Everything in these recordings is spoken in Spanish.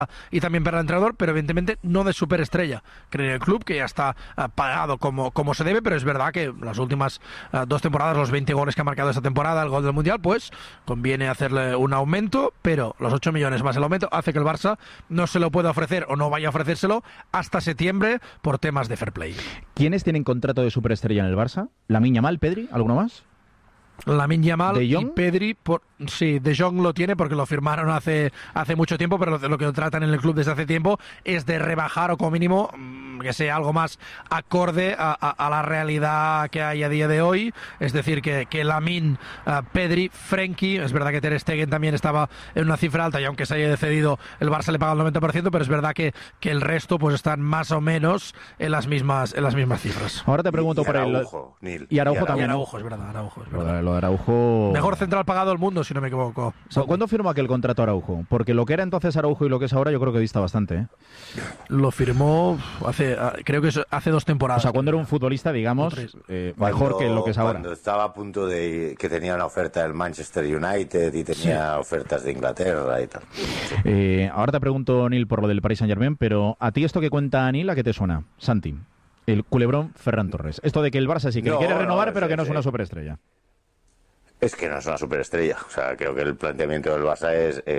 y también para el entrenador, pero evidentemente no de superestrella. Creo en el club que ya está pagado como se debe, pero es verdad que las últimas 2 temporadas, los 20 goles que ha marcado esta temporada, el gol del Mundial, pues conviene hacerle un aumento, pero los 8 millones más el aumento hace que el Barça no se lo pueda ofrecer o no vaya a ofrecérselo hasta septiembre por temas de fair play. ¿Quiénes tienen contrato de superestrella en el Barça? ¿Lamine Yamal, Pedri? ¿Alguno más? Lamine Yamal y Pedri, sí, De Jong lo tiene porque lo firmaron hace mucho tiempo, pero lo que tratan en el club desde hace tiempo es de rebajar o como mínimo que sea algo más acorde a la realidad que hay a día de hoy, es decir, que Lamine, Pedri, Frenkie, es verdad que Ter Stegen también estaba en una cifra alta y aunque se haya cedido el Barça le paga el 90%, pero es verdad que el resto pues están más o menos en las mismas cifras. Ahora te pregunto por Araujo, Nil. Y Araujo también. Araujo, es verdad. Lo de Araujo... Mejor central pagado del mundo, si no me equivoco. ¿Cuándo firmó aquel contrato Araujo? Porque lo que era entonces Araujo y lo que es ahora yo creo que dista bastante, ¿eh? Lo firmó creo que hace 2 temporadas. O sea, cuando era un futbolista, digamos, mejor que lo que es ahora. Cuando estaba a punto de que tenía una oferta del Manchester United y tenía ofertas de Inglaterra y tal. Sí. Ahora te pregunto, Nil, por lo del Paris Saint-Germain, pero ¿a ti esto que cuenta Nil, a qué te suena? Santi, el culebrón Ferran Torres. Esto de que el Barça sí que quiere renovar, pero que no es una superestrella. Es que no es una superestrella. O sea, creo que el planteamiento del Barça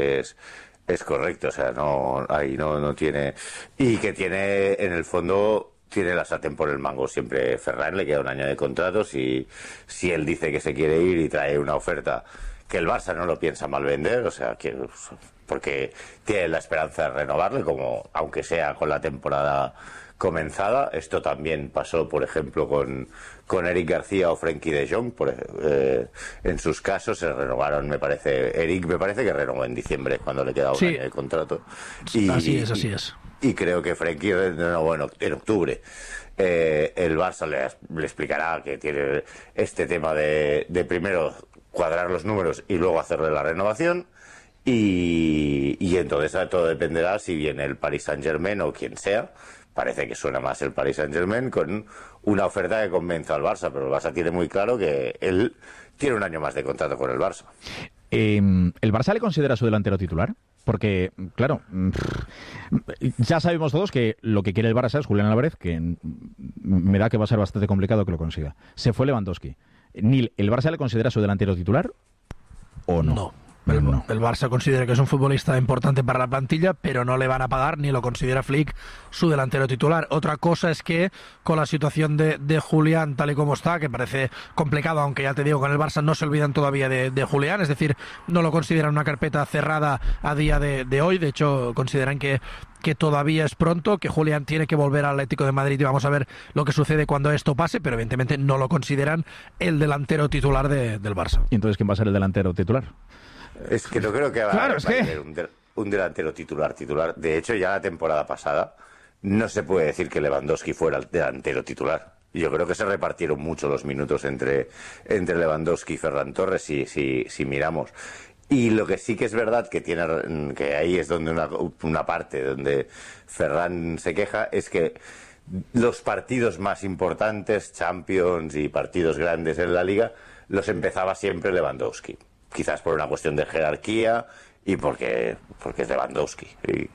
es correcto. O sea, no tiene... Y que tiene, en el fondo, tiene la sartén por el mango. Siempre Ferran le queda un año de contrato. Si él dice que se quiere ir y trae una oferta que el Barça no lo piensa mal vender, o sea, porque tiene la esperanza de renovarle, como aunque sea con la temporada comenzada. Esto también pasó, por ejemplo, con Eric García o Frenkie de Jong. En sus casos se renovaron, Eric me parece que renovó en diciembre cuando le quedaba un año de contrato. Así es. Y creo que Frenkie renovó en octubre. El Barça le explicará que tiene este tema de primero cuadrar los números y luego hacerle la renovación. Y entonces todo dependerá si viene el Paris Saint-Germain o quien sea. Parece que suena más el Paris Saint-Germain con una oferta que convenza al Barça, pero el Barça tiene muy claro que él tiene un año más de contrato con el Barça. ¿El Barça le considera su delantero titular? Porque, claro, ya sabemos todos que lo que quiere el Barça es Julián Álvarez, que me da que va a ser bastante complicado que lo consiga. Se fue Lewandowski. Nil, ¿el Barça le considera su delantero titular o no? No. El Barça considera que es un futbolista importante para la plantilla, pero no le van a pagar, ni lo considera Flick su delantero titular. Otra cosa es que con la situación de Julián tal y como está, que parece complicado, aunque ya te digo, con el Barça no se olvidan todavía de Julián, es decir, no lo consideran una carpeta cerrada a día de hoy. De hecho, consideran que todavía es pronto, que Julián tiene que volver al Atlético de Madrid y vamos a ver lo que sucede cuando esto pase, pero evidentemente no lo consideran el delantero titular del Barça. ¿Y entonces quién va a ser el delantero titular? Es que no creo que va a ser un delantero titular. De hecho, ya la temporada pasada no se puede decir que Lewandowski fuera el delantero titular. Yo creo que se repartieron mucho los minutos entre Lewandowski y Ferran Torres, si miramos. Y lo que sí que es verdad que ahí es donde una parte donde Ferran se queja, es que los partidos más importantes, Champions y partidos grandes en la Liga, los empezaba siempre Lewandowski. Quizás por una cuestión de jerarquía y porque es Lewandowski.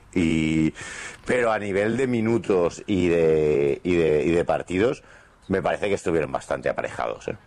Pero a nivel de minutos y de partidos, me parece que estuvieron bastante aparejados, ¿eh?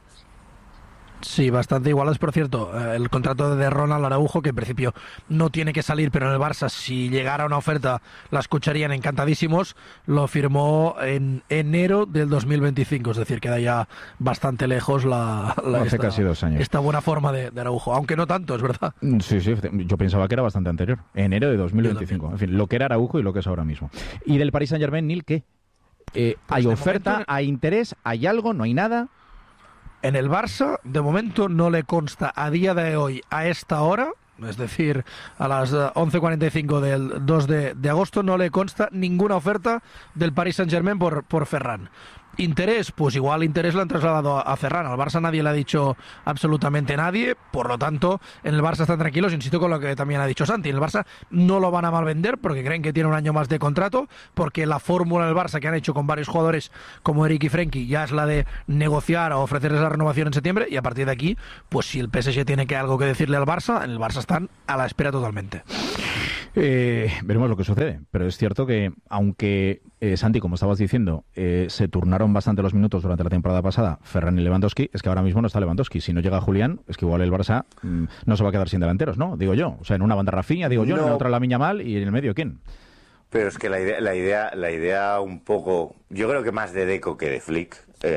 Sí, bastante igualados. Por cierto, el contrato de Ronald Araujo, que en principio no tiene que salir, pero en el Barça, si llegara una oferta, la escucharían encantadísimos, lo firmó en enero del 2025, es decir, queda ya bastante lejos hace casi 2 años. Esta buena forma de Araujo, aunque no tanto, es verdad. Sí, yo pensaba que era bastante anterior, enero de 2025. En fin, lo que era Araujo y lo que es ahora mismo. ¿Y del Paris Saint-Germain, Nil, qué? ¿Hay oferta, hay interés, hay algo, no hay nada? En el Barça, de momento, no le consta a día de hoy, a esta hora, es decir, a las 11:45 del 2 de agosto, no le consta ninguna oferta del Paris Saint-Germain por Ferran. ¿Interés? Pues igual interés lo han trasladado a Ferran. Al Barça nadie le ha dicho absolutamente nadie, por lo tanto, en el Barça están tranquilos, insisto con lo que también ha dicho Santi. En el Barça no lo van a malvender porque creen que tiene un año más de contrato, porque la fórmula del Barça que han hecho con varios jugadores como Eric y Frenkie ya es la de negociar o ofrecerles la renovación en septiembre, y a partir de aquí, pues si el PSG tiene algo que decirle al Barça, en el Barça están a la espera totalmente. Veremos lo que sucede, pero es cierto que aunque Santi, como estabas diciendo, se turnaron bastante los minutos durante la temporada pasada, Ferran y Lewandowski, es que ahora mismo no está Lewandowski. Si no llega Julián, es que igual el Barça no se va a quedar sin delanteros, ¿no? Digo yo. O sea, en una banda Rafinha, digo yo, en la otra Lamine Yamal y en el medio ¿quién? Pero es que la idea un poco, yo creo que más de Deco que de Flick,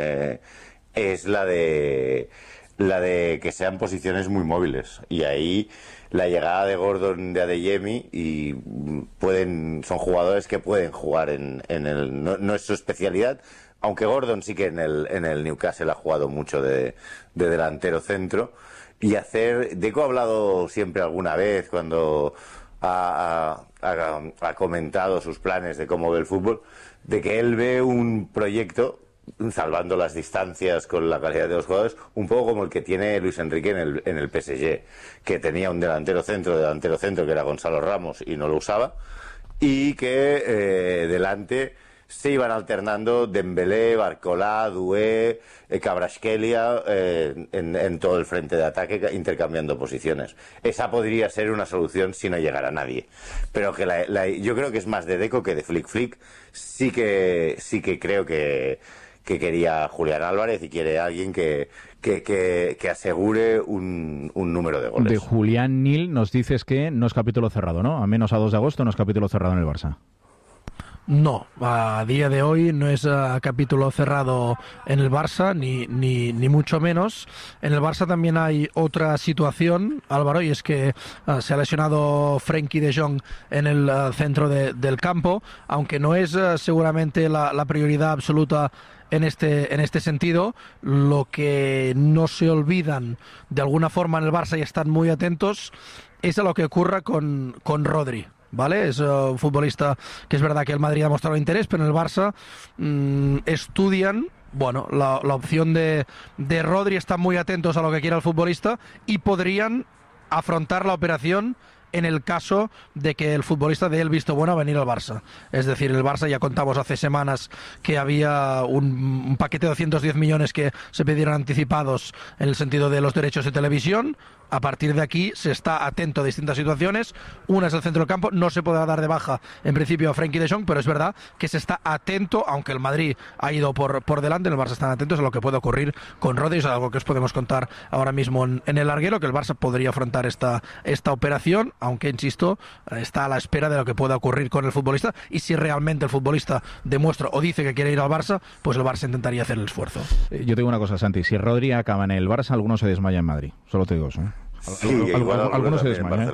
es la de que sean posiciones muy móviles. Y ahí la llegada de Gordon, de Adeyemi, y son jugadores que pueden jugar en el, no es su especialidad, aunque Gordon sí que en el Newcastle ha jugado mucho de delantero centro. Y Deco ha hablado siempre alguna vez cuando ha comentado sus planes de cómo ve el fútbol, de que él ve un proyecto, salvando las distancias con la calidad de los jugadores, un poco como el que tiene Luis Enrique en el PSG, que tenía un delantero centro que era Gonzalo Ramos y no lo usaba, y que delante se iban alternando Dembélé, Barcola, Doué, Kvaratskhelia en todo el frente de ataque, intercambiando posiciones. Esa podría ser una solución si no llegara nadie, pero que yo creo que es más de Deco que de Flick. Flick sí que creo que quería Julián Álvarez y quiere alguien que asegure un número de goles. De Julián Nil nos dices que no es capítulo cerrado, ¿no? A menos a 2 de agosto no es capítulo cerrado en el Barça. No, a día de hoy no es capítulo cerrado en el Barça, ni mucho menos. En el Barça también hay otra situación, Álvaro, y es que se ha lesionado Frenkie de Jong en el centro del campo, aunque no es seguramente la prioridad absoluta en este sentido. Lo que no se olvidan de alguna forma en el Barça y están muy atentos es a lo que ocurra con Rodri. ¿Vale? Es un futbolista que es verdad que el Madrid ha mostrado interés, pero en el Barça estudian, bueno, la opción de Rodri. Están muy atentos a lo que quiera el futbolista y podrían afrontar la operación en el caso de que el futbolista dé el visto bueno a venir al Barça. Es decir, el Barça, ya contamos hace semanas que había un paquete de 210 millones que se pidieron anticipados en el sentido de los derechos de televisión. A partir de aquí se está atento a distintas situaciones. Una es el centro del campo. No se podrá dar de baja en principio a Frenkie de Jong, pero es verdad que se está atento, aunque el Madrid ha ido por delante, en el Barça están atentos a lo que puede ocurrir con Rodri. Es algo que os podemos contar ahora mismo en el larguero, que el Barça podría afrontar esta operación, aunque, insisto, está a la espera de lo que pueda ocurrir con el futbolista, y si realmente el futbolista demuestra o dice que quiere ir al Barça, pues el Barça intentaría hacer el esfuerzo. Yo te digo una cosa, Santi, si Rodri acaba en el Barça, alguno se desmaya en Madrid. Solo te digo eso, ¿eh? Sí, algunos se desmayan.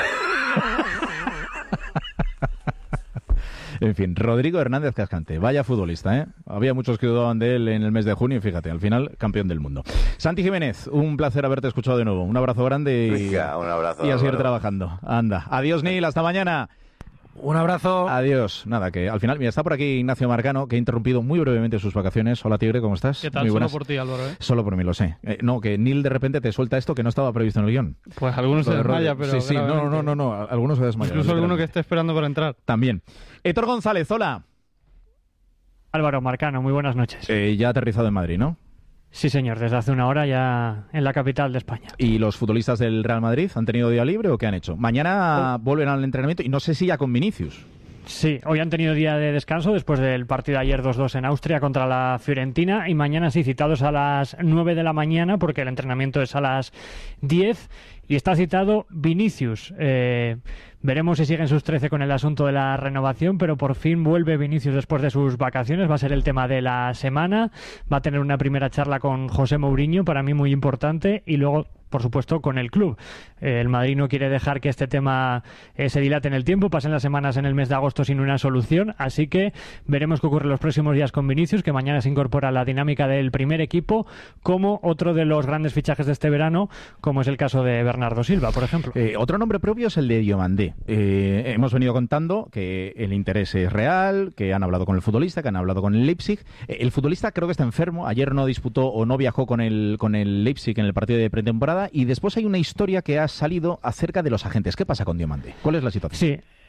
En fin, Rodrigo Hernández Cascante, vaya futbolista, ¿eh? Había muchos que dudaban de él en el mes de junio y fíjate, al final, campeón del mundo. Santi Jiménez, un placer haberte escuchado de nuevo. Un abrazo grande y a seguir trabajando. Anda, adiós Nil, hasta mañana. Un abrazo. Adiós. Nada, que al final, mira, está por aquí Ignacio Marcano, que ha interrumpido muy brevemente sus vacaciones. Hola, Tigre, ¿cómo estás? ¿Qué tal? Muy Solo por ti, Álvaro, ¿eh? Solo por mí, lo sé. No, que Nil de repente te suelta esto que no estaba previsto en el guión. Pues algunos se desmaya, pero... Sí, no, algunos se desmayan. Incluso alguno que esté esperando para entrar. También. Héctor González, hola. Álvaro Marcano, muy buenas noches. Ya ha aterrizado en Madrid, ¿no? Sí, señor, desde hace una hora ya en la capital de España. ¿Y los futbolistas del Real Madrid han tenido día libre o qué han hecho? Mañana vuelven al entrenamiento y no sé si ya con Vinicius. Sí, hoy han tenido día de descanso después del partido de ayer 2-2 en Austria contra la Fiorentina, y mañana sí, citados a las 9 de la mañana porque el entrenamiento es a las 10 y está citado Vinicius. Veremos si siguen sus 13 con el asunto de la renovación, pero por fin vuelve Vinicius después de sus vacaciones. Va a ser el tema de la semana. Va a tener una primera charla con José Mourinho, para mí muy importante, y luego, por supuesto, con el club. El Madrid no quiere dejar que este tema se dilate en el tiempo, pasen las semanas en el mes de agosto sin una solución, así que veremos qué ocurre los próximos días con Vinicius, que mañana se incorpora a la dinámica del primer equipo, como otro de los grandes fichajes de este verano, como es el caso de Bernardo Silva, por ejemplo. Otro nombre propio es el de Diomandé. Hemos venido contando que el interés es real, que han hablado con el futbolista, que han hablado con el Leipzig. El futbolista creo que está enfermo, ayer no disputó o no viajó con el Leipzig en el partido de pretemporada, y después hay una historia que ha salido acerca de los agentes. ¿Qué pasa con Diomandé? ¿Cuál es la situación? Sí.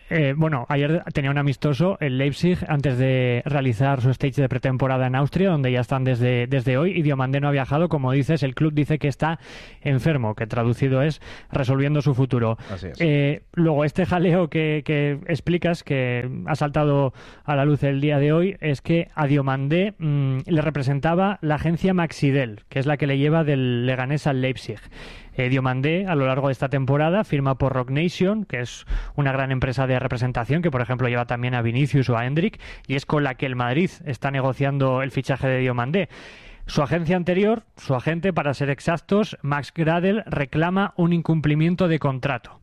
Ayer tenía un amistoso el Leipzig antes de realizar su stage de pretemporada en Austria, donde ya están desde hoy, y Diomandé no ha viajado. Como dices, el club dice que está enfermo, que traducido es resolviendo su futuro. Así es. Luego, este jaleo que explicas, que ha saltado a la luz el día de hoy, es que a Diomandé le representaba la agencia Maxidel, que es la que le lleva del Leganés al Leipzig. Diomandé, a lo largo de esta temporada, firma por Roc Nation, que es una gran empresa de representación que, por ejemplo, lleva también a Vinicius o a Endrick, y es con la que el Madrid está negociando el fichaje de Diomandé. Su agencia anterior, su agente, para ser exactos, Max Gradel, reclama un incumplimiento de contrato.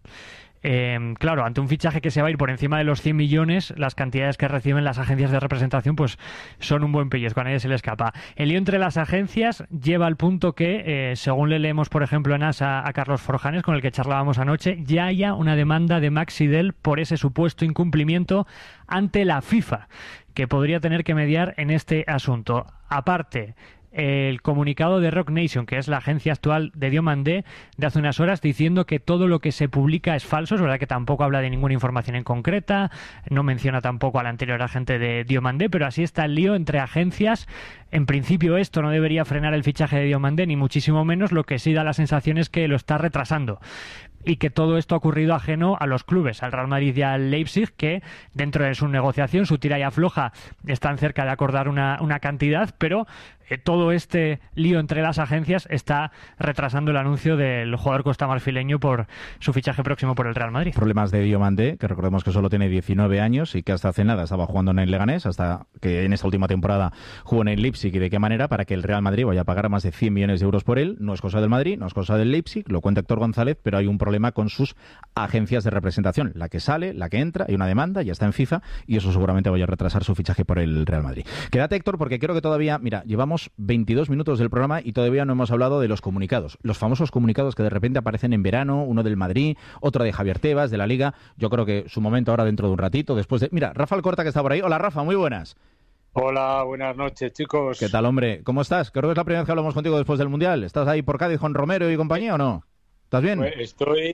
Claro, ante un fichaje que se va a ir por encima de los 100 millones, las cantidades que reciben las agencias de representación pues son un buen pellizco, a nadie se le escapa. El lío entre las agencias lleva al punto que, según le leemos, por ejemplo, en AS a Carlos Forjanes, con el que charlábamos anoche, ya haya una demanda de Maxidel por ese supuesto incumplimiento ante la FIFA, que podría tener que mediar en este asunto. Aparte, el comunicado de Roc Nation, que es la agencia actual de Diomandé, de hace unas horas, diciendo que todo lo que se publica es falso. Es verdad que tampoco habla de ninguna información en concreta, no menciona tampoco al anterior agente de Diomandé, pero así está el lío entre agencias. En principio esto no debería frenar el fichaje de Diomandé, ni muchísimo menos. Lo que sí da la sensación es que lo está retrasando, y que todo esto ha ocurrido ajeno a los clubes, al Real Madrid y al Leipzig, que dentro de su negociación, su tira y afloja, están cerca de acordar una cantidad, pero todo este lío entre las agencias está retrasando el anuncio del jugador costamarfileño por su fichaje próximo por el Real Madrid. Problemas de Diomandé, que recordemos que solo tiene 19 años y que hasta hace nada estaba jugando en el Leganés, hasta que en esta última temporada jugó en el Leipzig. ¿Y de qué manera? Para que el Real Madrid vaya a pagar más de 100 millones de euros por él. No es cosa del Madrid, no es cosa del Leipzig, lo cuenta Héctor González, pero hay un problema con sus agencias de representación. La que sale, la que entra, hay una demanda, ya está en FIFA, y eso seguramente vaya a retrasar su fichaje por el Real Madrid. Quédate, Héctor, porque creo que todavía, mira, llevamos 22 minutos del programa y todavía no hemos hablado de los comunicados. Los famosos comunicados que de repente aparecen en verano, uno del Madrid, otro de Javier Tebas, de la Liga. Yo creo que su momento ahora dentro de un ratito, después de... Mira, Rafa Alcorta, que está por ahí. Hola, Rafa, muy buenas. Hola, buenas noches, chicos. ¿Qué tal, hombre? ¿Cómo estás? Creo que es la primera vez que hablamos contigo después del Mundial. ¿Estás ahí por Cádiz con Romero y compañía o no? ¿Estás bien? Pues estoy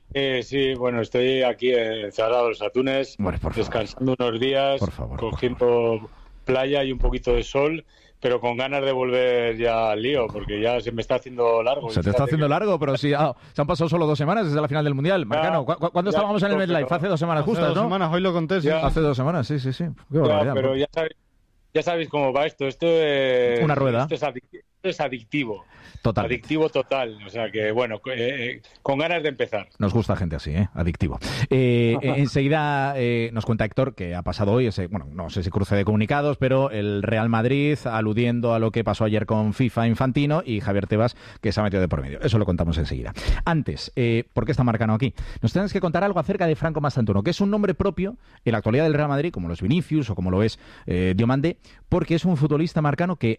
aquí en Cerrado de los Atunes, descansando unos días, cogiendo playa y un poquito de sol, pero con ganas de volver ya al lío, porque ya se me está haciendo largo. Se te está haciendo largo, pero sí, se han pasado solo 2 semanas desde la final del Mundial. Marcano, ¿cuándo estábamos en el MetLife? Hace 2 semanas justas, ¿no? Hace 2 semanas, hoy lo conté, sí. Hace 2 semanas, sí. Qué barbaridad, pero ya sabéis cómo va esto. Esto es... Una rueda. Esto es adictivo. Total. Adictivo total. O sea que, bueno, con ganas de empezar. Nos gusta gente así, adictivo. Enseguida nos cuenta Héctor que ha pasado hoy no sé si cruce de comunicados, pero el Real Madrid aludiendo a lo que pasó ayer con FIFA Infantino y Javier Tebas, que se ha metido de por medio. Eso lo contamos enseguida. Antes, ¿por qué está Marcano aquí? Nos tienes que contar algo acerca de Franco Mastantuono, que es un nombre propio en la actualidad del Real Madrid, como lo es Vinicius o como lo es Diomandé, porque es un futbolista, Marcano, que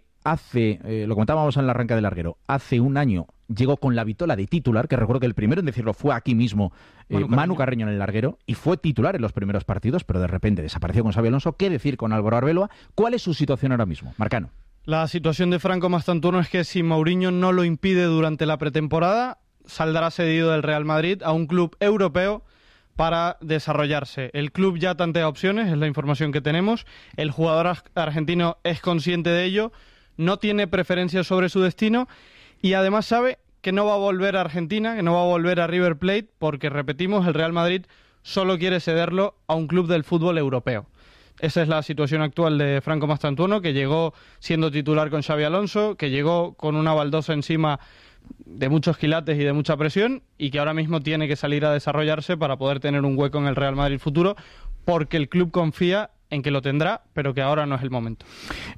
lo comentábamos en el arranque del larguero, hace un año llegó con la vitola de titular, que recuerdo que el primero en decirlo fue aquí mismo, Manu Carreño en el larguero, y fue titular en los primeros partidos, pero de repente desapareció con Xabi Alonso. ¿Qué decir con Álvaro Arbeloa? ¿Cuál es su situación ahora mismo, Marcano? La situación de Franco Mastantuono es que si Mourinho no lo impide durante la pretemporada, saldrá cedido del Real Madrid a un club europeo para desarrollarse. El club ya tantea opciones, es la información que tenemos. El jugador argentino es consciente de ello, no tiene preferencias sobre su destino y además sabe que no va a volver a Argentina, que no va a volver a River Plate, porque, repetimos, el Real Madrid solo quiere cederlo a un club del fútbol europeo. Esa es la situación actual de Franco Mastantuono, que llegó siendo titular con Xabi Alonso, que llegó con una baldosa encima de muchos quilates y de mucha presión, y que ahora mismo tiene que salir a desarrollarse para poder tener un hueco en el Real Madrid futuro, porque el club confía en que lo tendrá, pero que ahora no es el momento.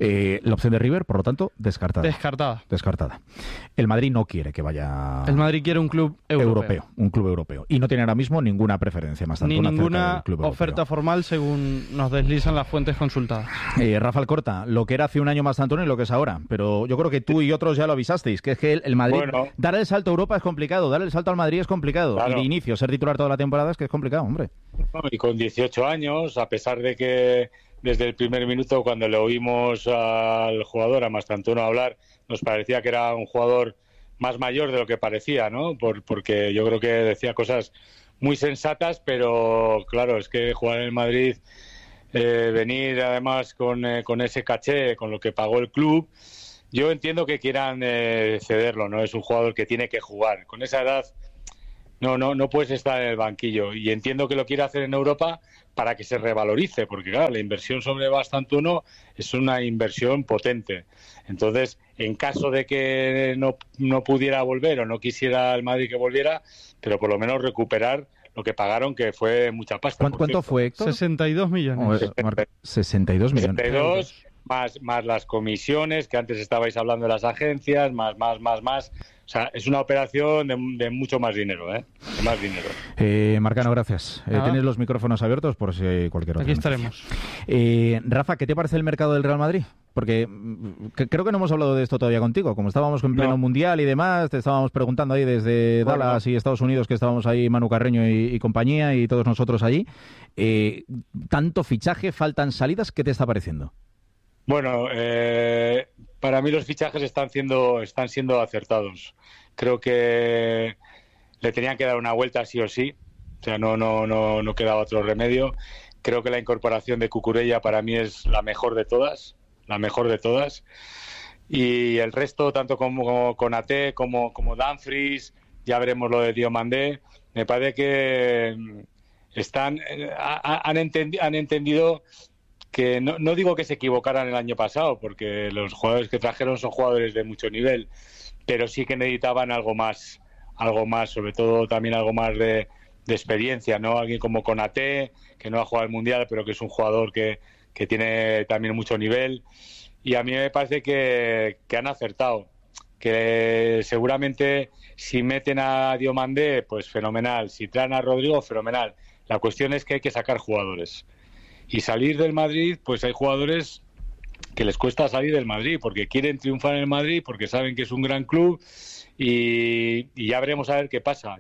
La opción de River, por lo tanto, descartada. Descartada. El Madrid no quiere que vaya... El Madrid quiere un club europeo. Un club europeo. Y no tiene ahora mismo ninguna preferencia más tanto. Ni ninguna oferta formal, según nos deslizan las fuentes consultadas. Rafa Alcorta, lo que era hace un año más tanto y lo que es ahora. Pero yo creo que tú y otros ya lo avisasteis, que es que el Madrid... Dar el salto a Europa es complicado, dar el salto al Madrid es complicado. Claro. Y de inicio, ser titular toda la temporada es que es complicado, hombre. Y con 18 años, a pesar de que desde el primer minuto, cuando le oímos al jugador, a Mastantuono, hablar, nos parecía que era un jugador más mayor de lo que parecía, ¿no? Porque yo creo que decía cosas muy sensatas, pero claro, es que jugar en el Madrid, venir además con ese caché, con lo que pagó el club, yo entiendo que quieran cederlo, ¿no? Es un jugador que tiene que jugar. Con esa edad no puedes estar en el banquillo, y entiendo que lo quiere hacer en Europa para que se revalorice, porque claro, la inversión sobre Bastantuono es una inversión potente. Entonces, en caso de que no pudiera volver o no quisiera el Madrid que volviera, pero por lo menos recuperar lo que pagaron, que fue mucha pasta. ¿Cuánto fue, Héctor? 62 millones. 62 millones. 62, más las comisiones, que antes estabais hablando de las agencias, más. O sea, es una operación de mucho más dinero, ¿eh? De más dinero. Marcano, gracias. Tenéis los micrófonos abiertos por si cualquier otra. Aquí estaremos. Rafa, ¿qué te parece el mercado del Real Madrid? Porque creo que no hemos hablado de esto todavía contigo. Como estábamos en pleno mundial y demás, te estábamos preguntando ahí desde Dallas y Estados Unidos, que estábamos ahí, Manu Carreño y compañía, y todos nosotros allí. Tanto fichaje, faltan salidas, ¿qué te está pareciendo? Bueno, para mí los fichajes están siendo acertados. Creo que le tenían que dar una vuelta sí o sí. O sea, no quedaba otro remedio. Creo que la incorporación de Cucurella para mí es la mejor de todas. Y el resto, tanto como Konaté, como Dumfries, ya veremos lo de Diomandé, me parece que han entendido que no digo que se equivocaran el año pasado, porque los jugadores que trajeron son jugadores de mucho nivel, pero sí que necesitaban algo más, sobre todo también algo más de experiencia, ¿no? Alguien como Konaté, que no ha jugado el Mundial, pero que es un jugador que tiene también mucho nivel, y a mí me parece que han acertado, que seguramente si meten a Diomandé, pues fenomenal, si traen a Rodrigo, fenomenal. La cuestión es que hay que sacar jugadores. Y salir del Madrid, pues hay jugadores que les cuesta salir del Madrid, porque quieren triunfar en el Madrid, porque saben que es un gran club, y ya veremos a ver qué pasa,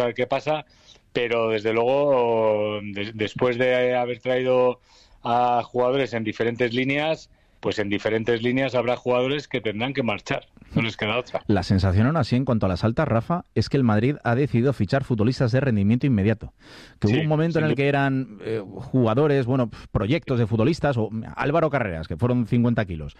pero desde luego, después de haber traído a jugadores en diferentes líneas, pues en diferentes líneas habrá jugadores que tendrán que marchar, no les queda otra. La sensación aún así en cuanto a las altas, Rafa, es que el Madrid ha decidido fichar futbolistas de rendimiento inmediato. Que hubo un momento en el que eran jugadores, proyectos de futbolistas, o Álvaro Carreras, que fueron 50 kilos,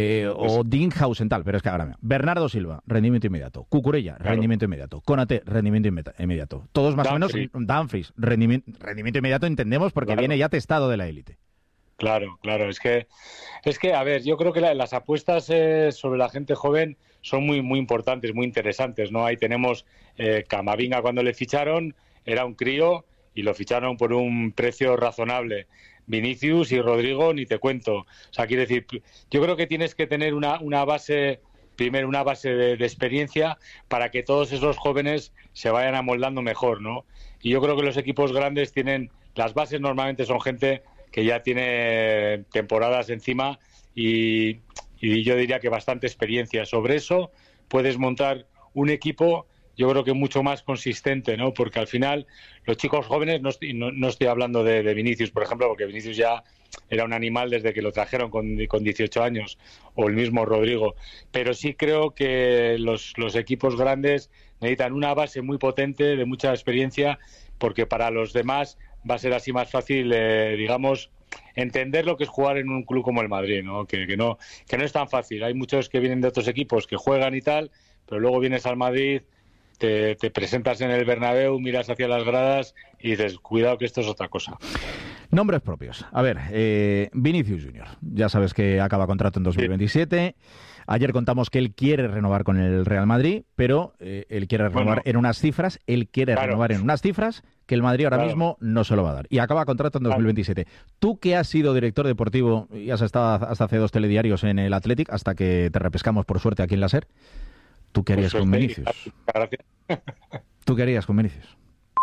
o Dinghausen tal, pero es que ahora Bernardo Silva, rendimiento inmediato. Cucurella, rendimiento inmediato. Konaté, rendimiento inmediato. Todos más o menos. Dumfries, rendimiento inmediato, entendemos, porque viene ya testado de la élite. Claro, es que, a ver, yo creo que las apuestas sobre la gente joven son muy, muy importantes, muy interesantes, ¿no? Ahí tenemos Camavinga, cuando le ficharon, era un crío y lo ficharon por un precio razonable. Vinicius y Rodrigo, ni te cuento. O sea, quiero decir, yo creo que tienes que tener una base, primero una base de experiencia, para que todos esos jóvenes se vayan amoldando mejor, ¿no? Y yo creo que los equipos grandes tienen, las bases normalmente son gente que ya tiene temporadas encima y yo diría que bastante experiencia. Sobre eso puedes montar un equipo, yo creo que mucho más consistente, ¿no? Porque al final los chicos jóvenes, no estoy hablando de Vinicius, por ejemplo, porque Vinicius ya era un animal desde que lo trajeron con 18 años, o el mismo Rodrigo, pero sí creo que los equipos grandes necesitan una base muy potente, de mucha experiencia, porque para los demás va a ser así más fácil, digamos, entender lo que es jugar en un club como el Madrid, ¿no? Que no es tan fácil. Hay muchos que vienen de otros equipos que juegan y tal, pero luego vienes al Madrid, te presentas en el Bernabéu, miras hacia las gradas y dices, cuidado que esto es otra cosa. Nombres propios. A ver, Vinicius Junior. Ya sabes que acaba contrato en 2027. Ayer contamos que él quiere renovar con el Real Madrid, pero él quiere renovar en unas cifras. Él quiere renovar en unas cifras que el Madrid ahora mismo no se lo va a dar. Y acaba contrato en 2027. Tú, que has sido director deportivo y has estado hasta hace 2 telediarios en el Athletic, hasta que te repescamos por suerte aquí en la SER, ¿tú qué harías con Vinicius? ¿Tú qué harías con Vinicius?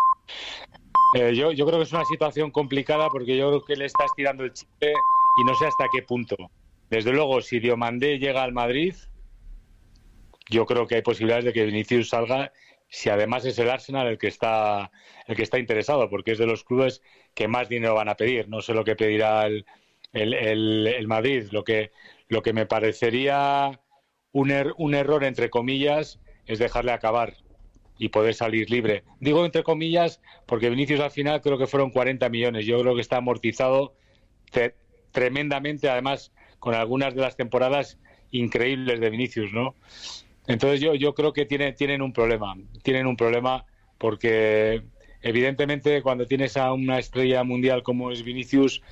Yo creo que es una situación complicada, porque yo creo que le está estirando el chicle y no sé hasta qué punto. Desde luego, si Diomandé llega al Madrid, yo creo que hay posibilidades de que Vinicius salga, si además es el Arsenal el que está interesado, porque es de los clubes que más dinero van a pedir. No sé lo que pedirá el Madrid. Lo que me parecería un error, entre comillas, es dejarle acabar. y poder salir libre. Digo entre comillas porque Vinicius al final creo que fueron 40 millones. Yo creo que está amortizado tremendamente, además con algunas de las temporadas increíbles de Vinicius, ¿no? Entonces yo creo que tienen un problema porque evidentemente cuando tienes a una estrella mundial como es Vinicius,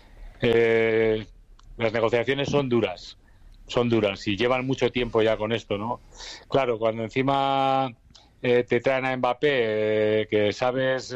las negociaciones son duras y llevan mucho tiempo ya con esto, ¿no? Claro, cuando encima te traen a Mbappé, que sabes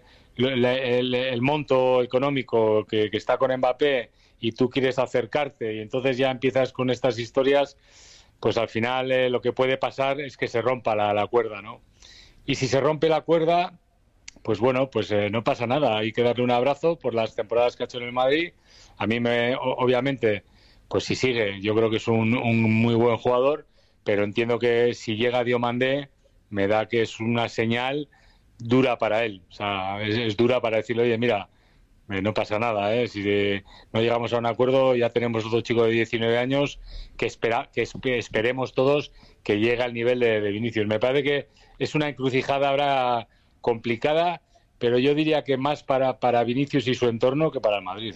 el monto económico que está con Mbappé y tú quieres acercarte y entonces ya empiezas con estas historias, pues al final lo que puede pasar es que se rompa la cuerda, ¿no? Y si se rompe la cuerda, pues bueno, pues no pasa nada, hay que darle un abrazo por las temporadas que ha hecho en el Madrid. A mí obviamente, pues si sigue, yo creo que es un muy buen jugador, pero entiendo que si llega Diomandé, me da que es una señal dura para él. O sea, es dura para decirle, oye, mira, no pasa nada, si no llegamos a un acuerdo, ya tenemos otro chico de 19 años que esperemos todos que llegue al nivel de Vinicius. Me parece que es una encrucijada ahora complicada, pero yo diría que más para Vinicius y su entorno que para el Madrid.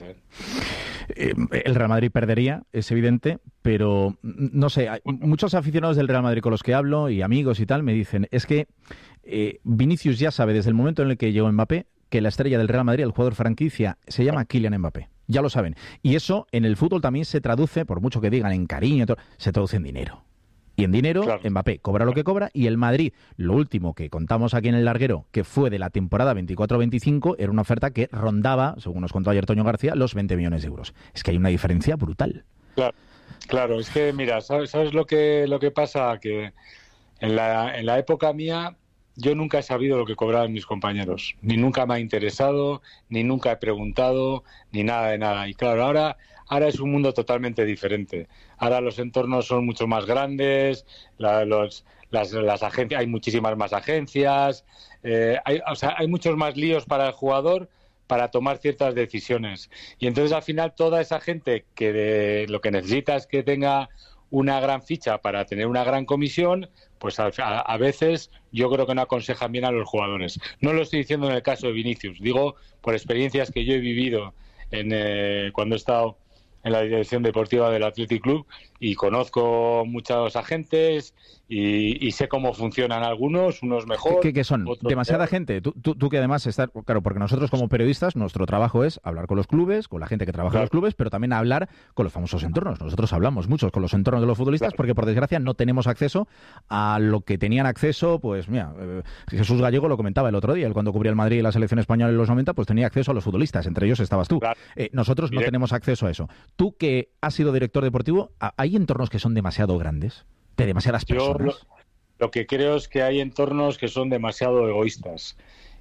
El Real Madrid perdería, es evidente, pero no sé, hay muchos aficionados del Real Madrid con los que hablo y amigos y tal me dicen, es que Vinicius ya sabe desde el momento en el que llegó Mbappé que la estrella del Real Madrid, el jugador franquicia, se llama Kylian Mbappé. Ya lo saben. Y eso en el fútbol también se traduce, por mucho que digan en cariño, se traduce en dinero. Y en dinero, claro, Mbappé cobra lo que cobra, y el Madrid, lo último que contamos aquí en el larguero, que fue de la temporada 24-25, era una oferta que rondaba, según nos contó ayer Toño García, los 20 millones de euros. Es que hay una diferencia brutal. Claro, es que mira, ¿sabes lo que pasa? Que en la época mía yo nunca he sabido lo que cobraban mis compañeros, ni nunca me ha interesado, ni nunca he preguntado, ni nada de nada. Y claro, ahora es un mundo totalmente diferente. Ahora los entornos son mucho más grandes, las agencias, hay muchísimas más agencias, hay muchos más líos para el jugador para tomar ciertas decisiones. Y entonces al final toda esa gente que lo que necesita es que tenga una gran ficha para tener una gran comisión, pues a veces yo creo que no aconsejan bien a los jugadores. No lo estoy diciendo en el caso de Vinicius, digo por experiencias que yo he vivido cuando he estado en la dirección deportiva del Athletic Club y conozco muchos agentes y sé cómo funcionan algunos, unos mejor. ¿Qué son? ¿Demasiada gente? Tú que además estás... Claro, porque nosotros como periodistas, nuestro trabajo es hablar con los clubes, con la gente que trabaja en los clubes, pero también hablar con los famosos entornos. Nosotros hablamos mucho con los entornos de los futbolistas porque, por desgracia, no tenemos acceso a lo que tenían acceso, pues mira, Jesús Gallego lo comentaba el otro día, él cuando cubría el Madrid y la selección española en los 90, pues tenía acceso a los futbolistas, entre ellos estabas tú. Nosotros no tenemos acceso a eso. Tú que has sido director deportivo, ¿hay entornos que son demasiado grandes? ¿De demasiadas personas? Yo lo que creo es que hay entornos que son demasiado egoístas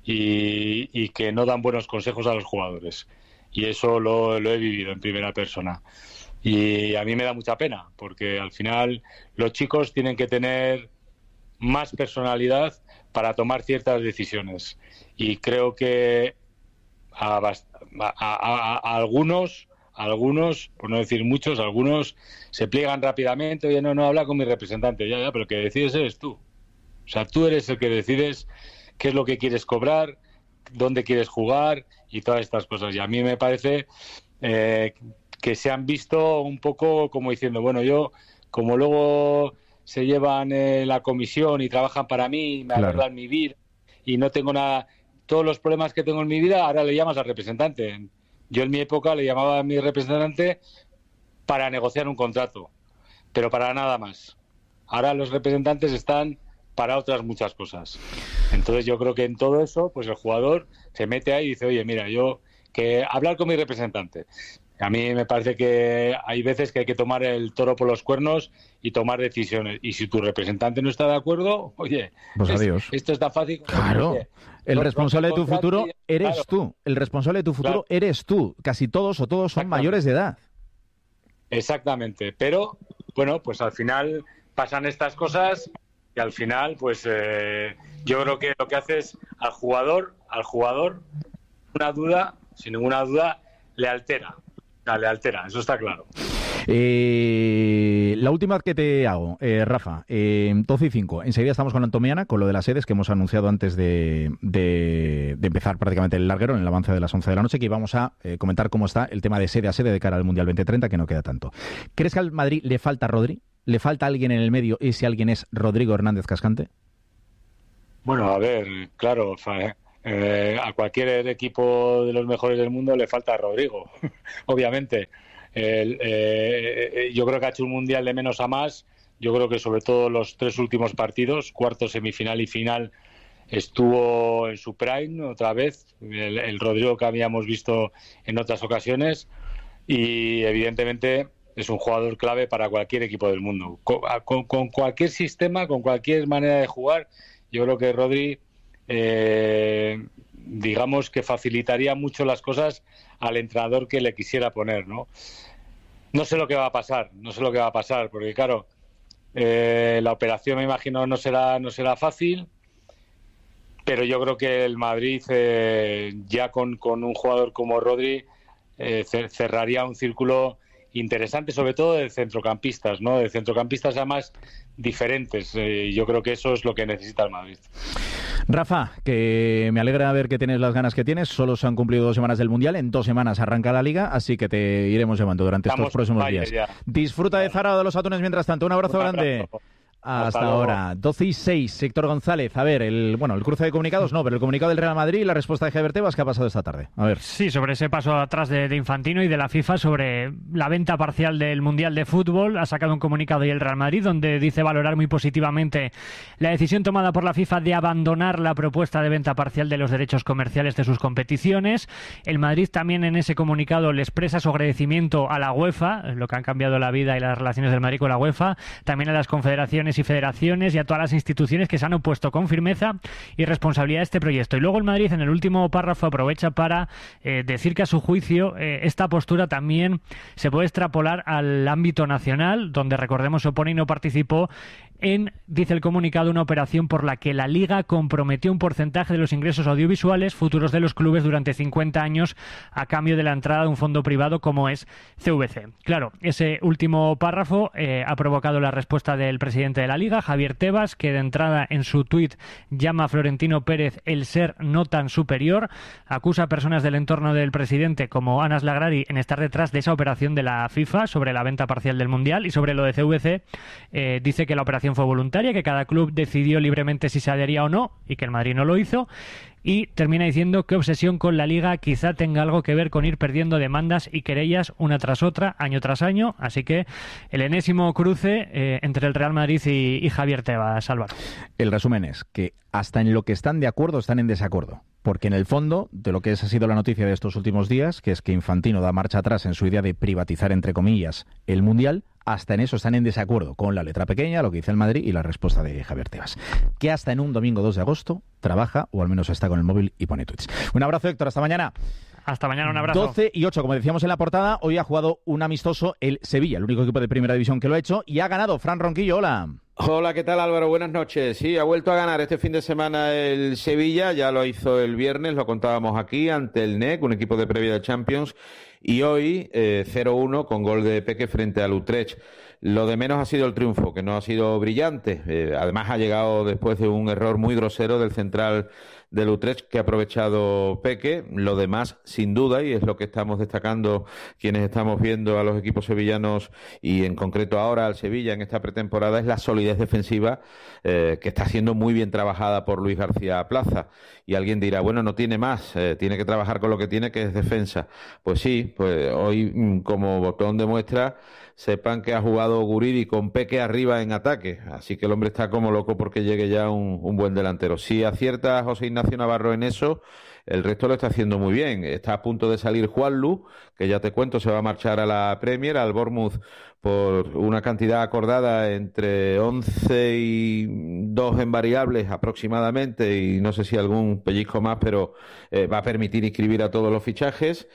y que no dan buenos consejos a los jugadores. Y eso lo he vivido en primera persona. Y a mí me da mucha pena, porque al final los chicos tienen que tener más personalidad para tomar ciertas decisiones. Y creo que a algunos, por no decir muchos, algunos se pliegan rápidamente. Oye, no habla con mi representante. Ya, pero el que decides eres tú. O sea, tú eres el que decides qué es lo que quieres cobrar, dónde quieres jugar y todas estas cosas. Y a mí me parece que se han visto un poco como diciendo, bueno, yo, como luego se llevan la comisión y trabajan para mí, me arreglan mi vida y no tengo nada, todos los problemas que tengo en mi vida, ahora le llamas al representante. Yo en mi época le llamaba a mi representante para negociar un contrato, pero para nada más. Ahora los representantes están para otras muchas cosas. Entonces yo creo que en todo eso, pues el jugador se mete ahí y dice, oye, mira, yo que hablar con mi representante. A mí me parece que hay veces que hay que tomar el toro por los cuernos y tomar decisiones. Y si tu representante no está de acuerdo, oye, pues adiós. Esto está fácil. Claro. Oye, el responsable de tu futuro eres tú. El responsable de tu futuro eres tú. Casi todos o todos son mayores de edad. Exactamente. Pero, bueno, pues al final pasan estas cosas y al final, pues yo creo que lo que hace es al jugador, sin ninguna duda, le altera. Le altera, eso está claro. La última que te hago, Rafa, 12:05. Enseguida estamos con Antomiana, con lo de las sedes que hemos anunciado antes de empezar prácticamente el larguero, en el avance de las 11 de la noche, que íbamos a comentar cómo está el tema de sede a sede de cara al Mundial 2030, que no queda tanto. ¿Crees que al Madrid le falta Rodri? ¿Le falta alguien en el medio y si alguien es Rodrigo Hernández Cascante? Bueno, a ver, claro, a cualquier equipo de los mejores del mundo le falta Rodrigo, obviamente. Yo creo que ha hecho un mundial de menos a más. Yo creo que sobre todo los 3 últimos partidos, cuarto, semifinal y final, estuvo en su prime otra vez, el Rodrigo que habíamos visto en otras ocasiones, y evidentemente es un jugador clave para cualquier equipo del mundo. Con cualquier sistema, con cualquier manera de jugar, yo creo que Rodri, digamos que facilitaría mucho las cosas al entrenador que le quisiera poner, ¿no? No sé lo que va a pasar, porque claro, la operación me imagino no será fácil, pero yo creo que el Madrid ya con un jugador como Rodri cerraría un círculo interesante, sobre todo de centrocampistas, ¿no? De centrocampistas además diferentes. Yo creo que eso es lo que necesita el Madrid. Rafa, que me alegra ver que tienes las ganas que tienes. Solo se han cumplido 2 semanas del Mundial. En 2 semanas arranca la Liga, así que te iremos llevando durante estos próximos días. Ya. Disfruta de Zara o de los Atunes mientras tanto. Un abrazo grande. Hasta ahora. 12:06, Héctor González. A ver, el cruce de comunicados no, pero el comunicado del Real Madrid y la respuesta de Javier Tebas, ¿qué ha pasado esta tarde? A ver. Sí, sobre ese paso atrás de Infantino y de la FIFA sobre la venta parcial del Mundial de Fútbol. Ha sacado un comunicado y el Real Madrid donde dice valorar muy positivamente la decisión tomada por la FIFA de abandonar la propuesta de venta parcial de los derechos comerciales de sus competiciones. El Madrid también en ese comunicado le expresa su agradecimiento a la UEFA, lo que han cambiado la vida y las relaciones del Madrid con la UEFA, también a las confederaciones y federaciones y a todas las instituciones que se han opuesto con firmeza y responsabilidad a este proyecto. Y luego el Madrid en el último párrafo aprovecha para decir que a su juicio esta postura también se puede extrapolar al ámbito nacional, donde recordemos se opone y no participó en, dice el comunicado, una operación por la que la Liga comprometió un porcentaje de los ingresos audiovisuales futuros de los clubes durante 50 años a cambio de la entrada de un fondo privado como es CVC. Claro, ese último párrafo ha provocado la respuesta del presidente de la Liga, Javier Tebas, que de entrada en su tuit llama a Florentino Pérez el ser no tan superior, acusa a personas del entorno del presidente como Anas Lagrari en estar detrás de esa operación de la FIFA sobre la venta parcial del Mundial, y sobre lo de CVC dice que la operación fue voluntaria, que cada club decidió libremente si se adhería o no y que el Madrid no lo hizo, y termina diciendo que obsesión con la Liga quizá tenga algo que ver con ir perdiendo demandas y querellas una tras otra, año tras año, así que el enésimo cruce entre el Real Madrid y Javier Tebas, Álvaro. El resumen es que hasta en lo que están de acuerdo están en desacuerdo, porque en el fondo de lo que ha sido la noticia de estos últimos días, que es que Infantino da marcha atrás en su idea de privatizar, entre comillas, el Mundial, hasta en eso están en desacuerdo con la letra pequeña, lo que dice el Madrid y la respuesta de Javier Tebas, que hasta en un domingo 2 de agosto trabaja, o al menos está con el móvil y pone tweets. Un abrazo, Héctor, hasta mañana. Hasta mañana, un abrazo. 12:08, como decíamos en la portada, hoy ha jugado un amistoso el Sevilla, el único equipo de primera división que lo ha hecho, y ha ganado. Fran Ronquillo, hola. Hola, ¿qué tal, Álvaro? Buenas noches. Sí, ha vuelto a ganar este fin de semana el Sevilla, ya lo hizo el viernes, lo contábamos aquí, ante el NEC, un equipo de previa de Champions, y hoy 0-1 con gol de Peque frente al Utrecht. Lo de menos ha sido el triunfo, que no ha sido brillante. Además ha llegado después de un error muy grosero del central del Utrecht que ha aprovechado Peque. Lo demás, sin duda, y es lo que estamos destacando quienes estamos viendo a los equipos sevillanos y en concreto ahora al Sevilla en esta pretemporada, es la solidez defensiva que está siendo muy bien trabajada por Luis García Plaza. Y alguien dirá, bueno, no tiene más, tiene que trabajar con lo que tiene, que es defensa. Pues sí, pues hoy como botón de muestra, sepan que ha jugado Guridi con Peque arriba en ataque, así que el hombre está como loco porque llegue ya un buen delantero. Si acierta José Ignacio Navarro en eso, el resto lo está haciendo muy bien. Está a punto de salir Juanlu, que ya te cuento, se va a marchar a la Premier, al Bournemouth, por una cantidad acordada entre 11 y 2 en variables aproximadamente, y no sé si algún pellizco más, pero va a permitir inscribir a todos los fichajes.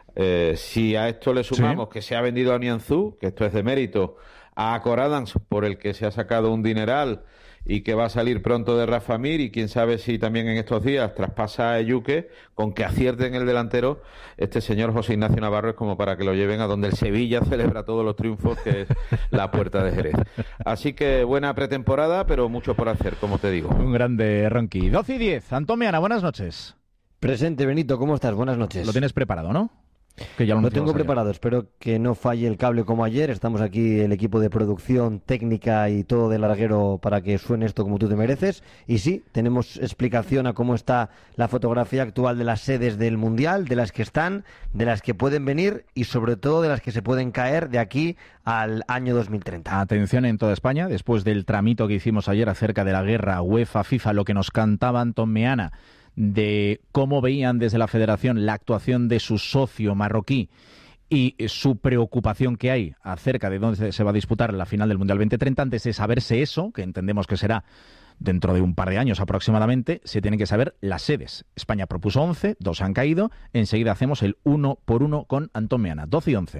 Si a esto le sumamos que se ha vendido a Nianzú, que esto es de mérito, a Cor Adams, por el que se ha sacado un dineral, y que va a salir pronto de Rafa Mir, y quién sabe si también en estos días traspasa a Ejuke, con que acierte en el delantero este señor José Ignacio Navarro, es como para que lo lleven a donde el Sevilla celebra todos los triunfos, que es la Puerta de Jerez. Así que buena pretemporada, pero mucho por hacer, como te digo. Un grande, Ronqui. 12:10. Antón Meana, buenas noches. Presente, Benito, ¿cómo estás? Buenas noches. Lo tienes preparado, ¿no? Que ya lo tengo preparado, espero que no falle el cable como ayer. Estamos aquí el equipo de producción, técnica y todo de larguero para que suene esto como tú te mereces. Y sí, tenemos explicación a cómo está la fotografía actual de las sedes del Mundial, de las que están, de las que pueden venir y sobre todo de las que se pueden caer de aquí al año 2030. Atención en toda España, después del tramito que hicimos ayer acerca de la guerra UEFA-FIFA, lo que nos cantaba Antón Meana de cómo veían desde la federación la actuación de su socio marroquí y su preocupación que hay acerca de dónde se va a disputar la final del Mundial 2030. Antes de saberse eso, que entendemos que será dentro de un par de años aproximadamente, se tienen que saber las sedes. España propuso 11, 2 han caído. Enseguida hacemos el 1 por 1 con Antón Meana. 12 y 11.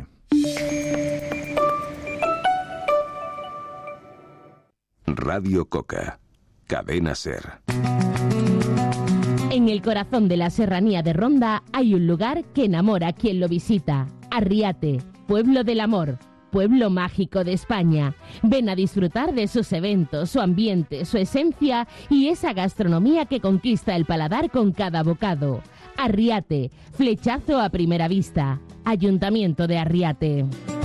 Radio Coca, Cadena SER. En el corazón de la serranía de Ronda hay un lugar que enamora a quien lo visita. Arriate, pueblo del amor, pueblo mágico de España. Ven a disfrutar de sus eventos, su ambiente, su esencia y esa gastronomía que conquista el paladar con cada bocado. Arriate, flechazo a primera vista. Ayuntamiento de Arriate.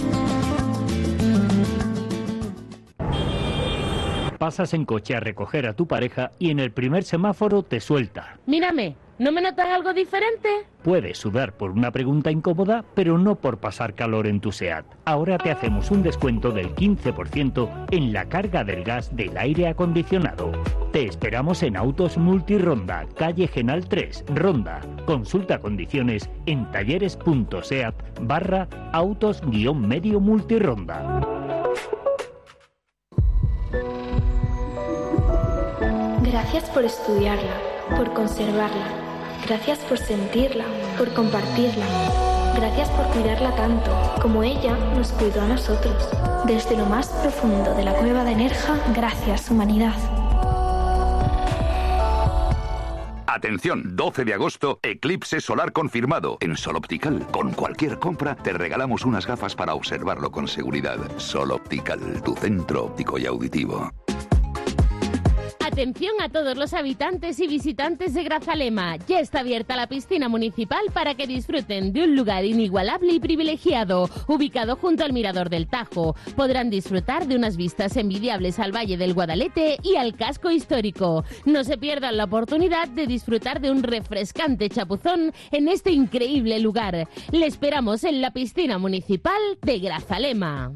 Pasas en coche a recoger a tu pareja y en el primer semáforo te suelta. Mírame, ¿no me notas algo diferente? Puedes sudar por una pregunta incómoda, pero no por pasar calor en tu SEAT. Ahora te hacemos un descuento del 15% en la carga del gas del aire acondicionado. Te esperamos en Autos Multironda, calle Genal 3, Ronda. Consulta condiciones en talleres.seat/autos-medio multironda. Gracias por estudiarla, por conservarla. Gracias por sentirla, por compartirla. Gracias por cuidarla tanto, como ella nos cuidó a nosotros. Desde lo más profundo de la cueva de Nerja, gracias, humanidad. Atención, 12 de agosto, eclipse solar confirmado. En Sol Optical, con cualquier compra, te regalamos unas gafas para observarlo con seguridad. Sol Optical, tu centro óptico y auditivo. Atención a todos los habitantes y visitantes de Grazalema. Ya está abierta la piscina municipal para que disfruten de un lugar inigualable y privilegiado, ubicado junto al Mirador del Tajo. Podrán disfrutar de unas vistas envidiables al Valle del Guadalete y al casco histórico. No se pierdan la oportunidad de disfrutar de un refrescante chapuzón en este increíble lugar. Le esperamos en la piscina municipal de Grazalema.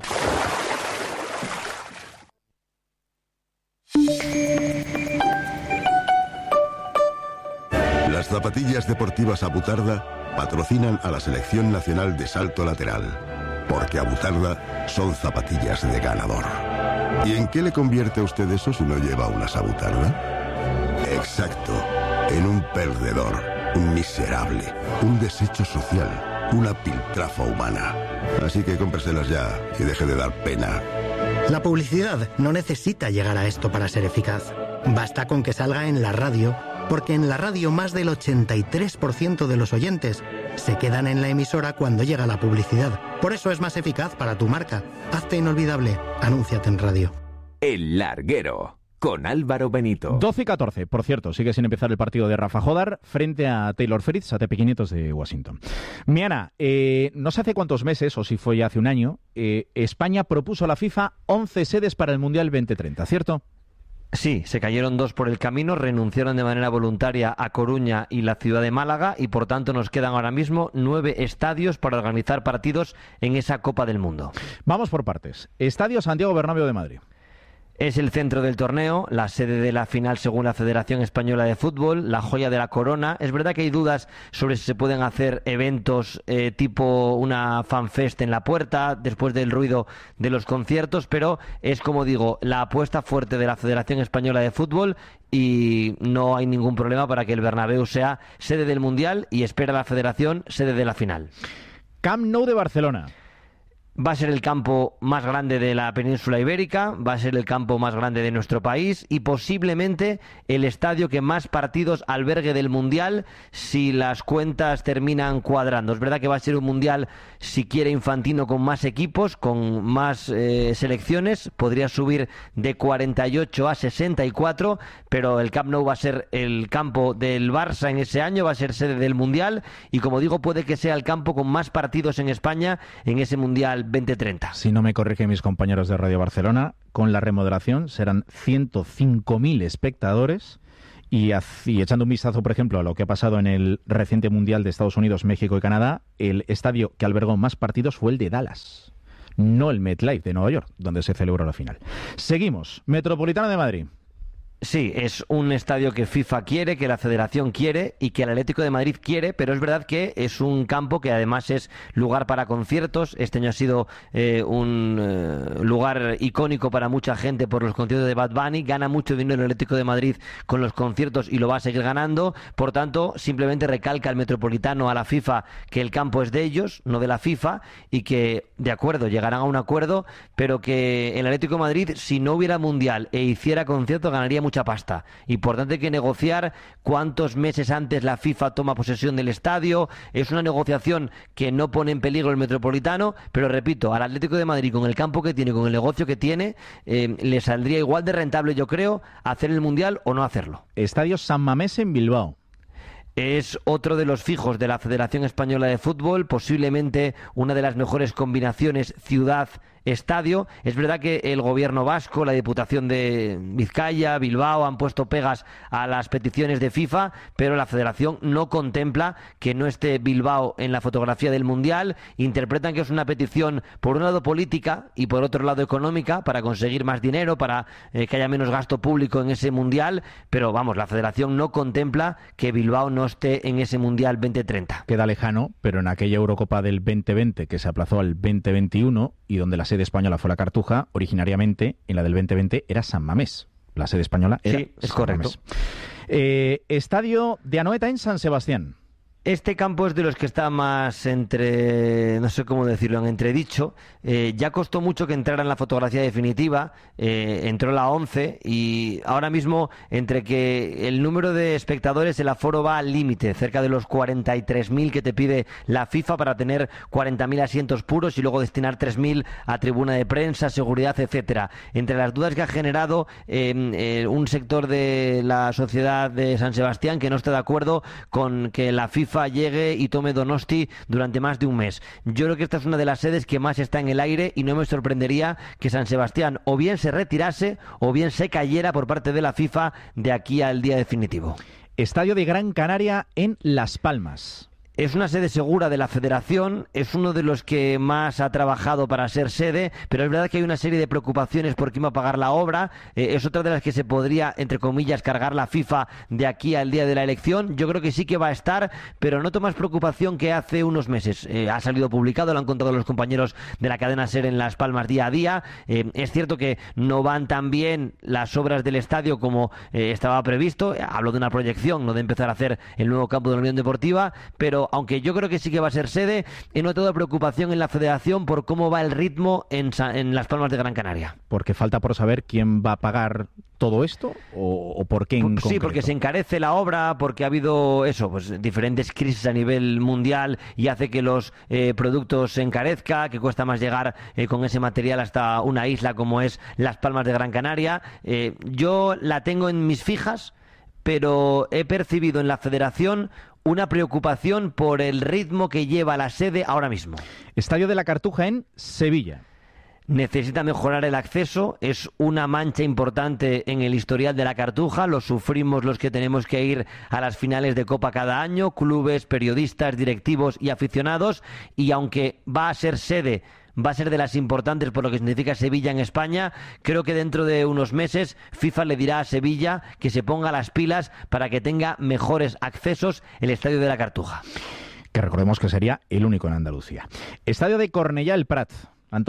Las zapatillas deportivas Abutarda patrocinan a la Selección Nacional de Salto Lateral, porque Abutarda son zapatillas de ganador. ¿Y en qué le convierte a usted eso si no lleva unas Abutarda? Exacto, en un perdedor, un miserable, un desecho social, una piltrafa humana. Así que cómpreselas ya y deje de dar pena. La publicidad no necesita llegar a esto para ser eficaz. Basta con que salga en la radio, porque en la radio más del 83% de los oyentes se quedan en la emisora cuando llega la publicidad. Por eso es más eficaz para tu marca. Hazte inolvidable. Anúnciate en radio. El Larguero, con Álvaro Benito. 12 y 14. Por cierto, sigue sin empezar el partido de Rafa Jodar frente a Taylor Fritz, a TP500 de Washington. Meana, no sé hace cuántos meses, o si fue ya hace un año, España propuso a la FIFA 11 sedes para el Mundial 2030, ¿cierto? Sí, se cayeron 2 por el camino, renunciaron de manera voluntaria a Coruña y la ciudad de Málaga y por tanto nos quedan ahora mismo 9 estadios para organizar partidos en esa Copa del Mundo. Vamos por partes. Estadio Santiago Bernabéu de Madrid. Es el centro del torneo, la sede de la final según la Federación Española de Fútbol, la joya de la corona. Es verdad que hay dudas sobre si se pueden hacer eventos tipo una fanfest en la puerta, después del ruido de los conciertos, pero es, como digo, la apuesta fuerte de la Federación Española de Fútbol y no hay ningún problema para que el Bernabéu sea sede del Mundial y espera la Federación sede de la final. Camp Nou de Barcelona. Va a ser el campo más grande de la península ibérica, va a ser el campo más grande de nuestro país y posiblemente el estadio que más partidos albergue del Mundial si las cuentas terminan cuadrando. Es verdad que va a ser un Mundial, si quiere Infantino, con más equipos, con más selecciones, podría subir de 48 a 64, pero el Camp Nou va a ser el campo del Barça en ese año, va a ser sede del Mundial y, como digo, puede que sea el campo con más partidos en España en ese Mundial 2030. Si no me corrigen mis compañeros de Radio Barcelona, con la remodelación serán 105.000 espectadores y echando un vistazo, por ejemplo, a lo que ha pasado en el reciente Mundial de Estados Unidos, México y Canadá, el estadio que albergó más partidos fue el de Dallas, no el MetLife de Nueva York, donde se celebró la final. Seguimos. Metropolitano de Madrid. Sí, es un estadio que FIFA quiere, que la Federación quiere y que el Atlético de Madrid quiere, pero es verdad que es un campo que además es lugar para conciertos. Este año ha sido un lugar icónico para mucha gente por los conciertos de Bad Bunny. Gana mucho dinero el Atlético de Madrid con los conciertos y lo va a seguir ganando. Por tanto, simplemente recalca el Metropolitano a la FIFA que el campo es de ellos, no de la FIFA, y que, de acuerdo, llegarán a un acuerdo, pero que el Atlético de Madrid, si no hubiera Mundial e hiciera conciertos, ganaría mucha pasta y por tanto hay que negociar cuántos meses antes la FIFA toma posesión del estadio. Es una negociación que no pone en peligro el Metropolitano, pero repito, al Atlético de Madrid, con el campo que tiene, con el negocio que tiene, le saldría igual de rentable, yo creo, hacer el Mundial o no hacerlo. Estadio San Mamés en Bilbao. Es otro de los fijos de la Federación Española de Fútbol, posiblemente una de las mejores combinaciones ciudad-estadio. Es verdad que el gobierno vasco, la Diputación de Vizcaya, Bilbao, han puesto pegas a las peticiones de FIFA, pero la Federación no contempla que no esté Bilbao en la fotografía del Mundial. Interpretan que es una petición, por un lado política y por otro lado económica, para conseguir más dinero, para que haya menos gasto público en ese Mundial, pero vamos, la Federación no contempla que Bilbao no esté en ese Mundial 2030. Queda lejano, pero en aquella Eurocopa del 2020 que se aplazó al 2021 y donde la sede española fue la Cartuja, originariamente en la del 2020 era San Mamés. La sede española era sí, es San correcto. Mamés. Estadio de Anoeta en San Sebastián. Este campo es de los que está más no sé cómo decirlo, en entredicho. Ya costó mucho que entrara en la fotografía definitiva, entró la 11 y ahora mismo entre que el número de espectadores, el aforo va al límite, cerca de los 43.000 que te pide la FIFA para tener 40.000 asientos puros y luego destinar 3.000 a tribuna de prensa, seguridad, etcétera. Entre las dudas que ha generado un sector de la sociedad de San Sebastián que no está de acuerdo con que la FIFA llegue y tome Donosti durante más de un mes. Yo creo que esta es una de las sedes que más está en el aire y no me sorprendería que San Sebastián o bien se retirase o bien se cayera por parte de la FIFA de aquí al día definitivo. Estadio de Gran Canaria en Las Palmas. Es una sede segura de la Federación, es uno de los que más ha trabajado para ser sede, pero es verdad que hay una serie de preocupaciones por quién va a pagar la obra. Es otra de las que se podría, entre comillas, cargar la FIFA de aquí al día de la elección. Yo creo que sí que va a estar, pero noto más preocupación que hace unos meses. Ha salido publicado, lo han contado los compañeros de la cadena SER en Las Palmas día a día. Es cierto que no van tan bien las obras del estadio como estaba previsto. Hablo de una proyección, no de empezar a hacer el nuevo campo de la Unión Deportiva, pero aunque yo creo que sí que va a ser sede, he notado preocupación en la Federación por cómo va el ritmo en Las Palmas de Gran Canaria. Porque falta por saber quién va a pagar todo esto o por qué en concreto. Sí, porque se encarece la obra, porque ha habido pues diferentes crisis a nivel mundial y hace que los productos se encarezca, que cuesta más llegar con ese material hasta una isla como es Las Palmas de Gran Canaria. Yo la tengo en mis fijas, pero he percibido en la Federación una preocupación por el ritmo que lleva la sede ahora mismo. Estadio de la Cartuja en Sevilla. Necesita mejorar el acceso, es una mancha importante en el historial de la Cartuja, lo sufrimos los que tenemos que ir a las finales de Copa cada año, clubes, periodistas, directivos y aficionados, y aunque va a ser sede, va a ser de las importantes por lo que significa Sevilla en España, creo que dentro de unos meses FIFA le dirá a Sevilla que se ponga las pilas para que tenga mejores accesos el Estadio de la Cartuja. Que recordemos que sería el único en Andalucía. Estadio de Cornellà el Prat. Antón.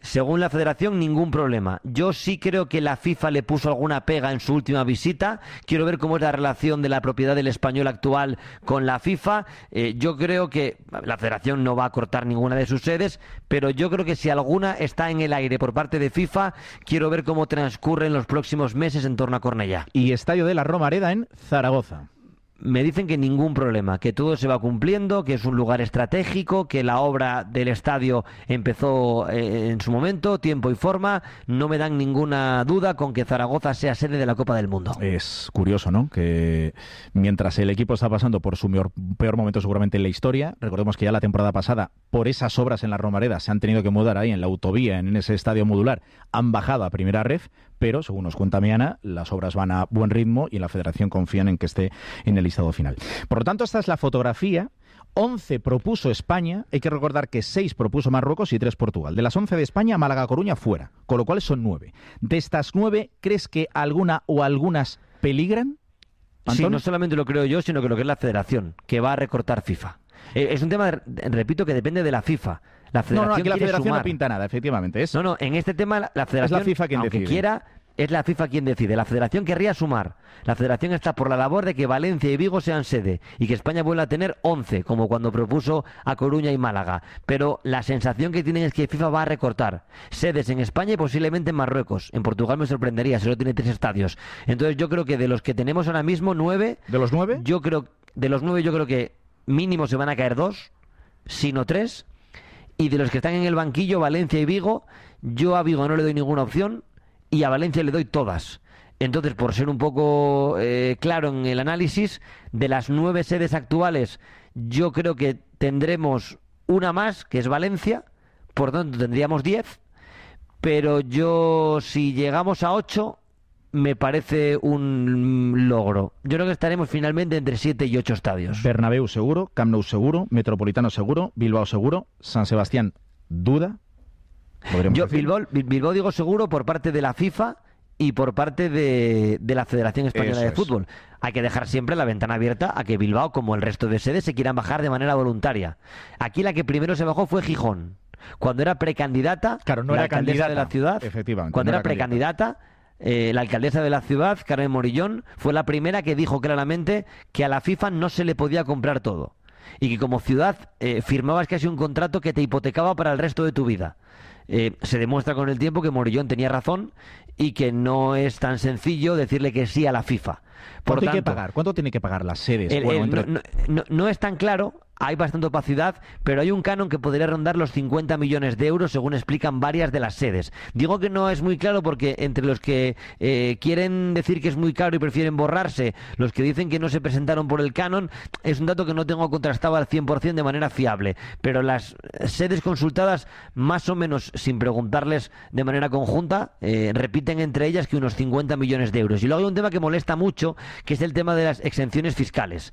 Según la Federación, ningún problema. Yo sí creo que la FIFA le puso alguna pega en su última visita. Quiero ver cómo es la relación de la propiedad del Español actual con la FIFA. Yo creo que la Federación no va a cortar ninguna de sus sedes, pero yo creo que si alguna está en el aire por parte de FIFA, quiero ver cómo transcurren los próximos meses en torno a Cornellá. Y Estadio de la Romareda en Zaragoza. Me dicen que ningún problema, que todo se va cumpliendo, que es un lugar estratégico, que la obra del estadio empezó en su momento, tiempo y forma. No me dan ninguna duda con que Zaragoza sea sede de la Copa del Mundo. Es curioso, ¿no? Que mientras el equipo está pasando por su peor momento seguramente en la historia, recordemos que ya la temporada pasada, por esas obras en la Romareda, se han tenido que mudar ahí en la autovía, en ese estadio modular, han bajado a primera ref, pero según nos cuenta Miana, las obras van a buen ritmo y en la Federación confían en que esté en el listado final. Por lo tanto, esta es la fotografía. 11 propuso España, hay que recordar que 6 propuso Marruecos y 3 Portugal. De las 11 de España, Málaga-Coruña fuera, con lo cual son 9. De estas 9, ¿crees que alguna o algunas peligran? ¿Antón? Sí, no solamente lo creo yo, sino que lo que es la Federación, que va a recortar FIFA. Es un tema, repito, que depende de la FIFA. La Federación aquí la Federación sumar. No pinta nada, efectivamente. No, en este tema la Federación, es la FIFA quien aunque decide. Quiera, es la FIFA quien decide. La Federación querría sumar. La Federación está por la labor de que Valencia y Vigo sean sede y que España vuelva a tener 11, como cuando propuso a Coruña y Málaga. Pero la sensación que tienen es que FIFA va a recortar sedes en España y posiblemente en Marruecos. En Portugal me sorprendería, solo tiene 3 estadios. Entonces yo creo que de los que tenemos ahora mismo, 9... ¿De los 9? De los 9 yo creo que mínimo se van a caer 2, sino 3. Y de los que están en el banquillo, Valencia y Vigo, yo a Vigo no le doy ninguna opción y a Valencia le doy todas. Entonces, por ser un poco claro en el análisis, de las 9 sedes actuales, yo creo que tendremos una más, que es Valencia, por tanto tendríamos 10, pero yo, si llegamos a 8, me parece un logro. Yo creo que estaremos finalmente entre 7 y 8 estadios. Bernabéu seguro, Camp Nou seguro, Metropolitano seguro, Bilbao seguro, San Sebastián duda. Yo Bilbao digo seguro por parte de la FIFA y por parte de la Federación Española de Fútbol. Hay que dejar siempre la ventana abierta a que Bilbao, como el resto de sedes, se quieran bajar de manera voluntaria. Aquí la que primero se bajó fue Gijón. Cuando era precandidata, claro, no la era alcaldesa de la ciudad, efectivamente, cuando no era precandidata, la alcaldesa de la ciudad, Carmen Morillón, fue la primera que dijo claramente que a la FIFA no se le podía comprar todo y que como ciudad firmabas casi un contrato que te hipotecaba para el resto de tu vida. Se demuestra con el tiempo que Morillón tenía razón y que no es tan sencillo decirle que sí a la FIFA. Por ¿Cuánto tanto, hay que pagar? ¿Cuánto tiene que pagar las sedes? No es tan claro. Hay bastante opacidad, pero hay un canon que podría rondar los 50 millones de euros, según explican varias de las sedes. Digo que no es muy claro porque entre los que quieren decir que es muy caro y prefieren borrarse, los que dicen que no se presentaron por el canon, es un dato que no tengo contrastado al 100% de manera fiable. Pero las sedes consultadas, más o menos sin preguntarles de manera conjunta, repiten entre ellas que unos 50 millones de euros. Y luego hay un tema que molesta mucho, que es el tema de las exenciones fiscales.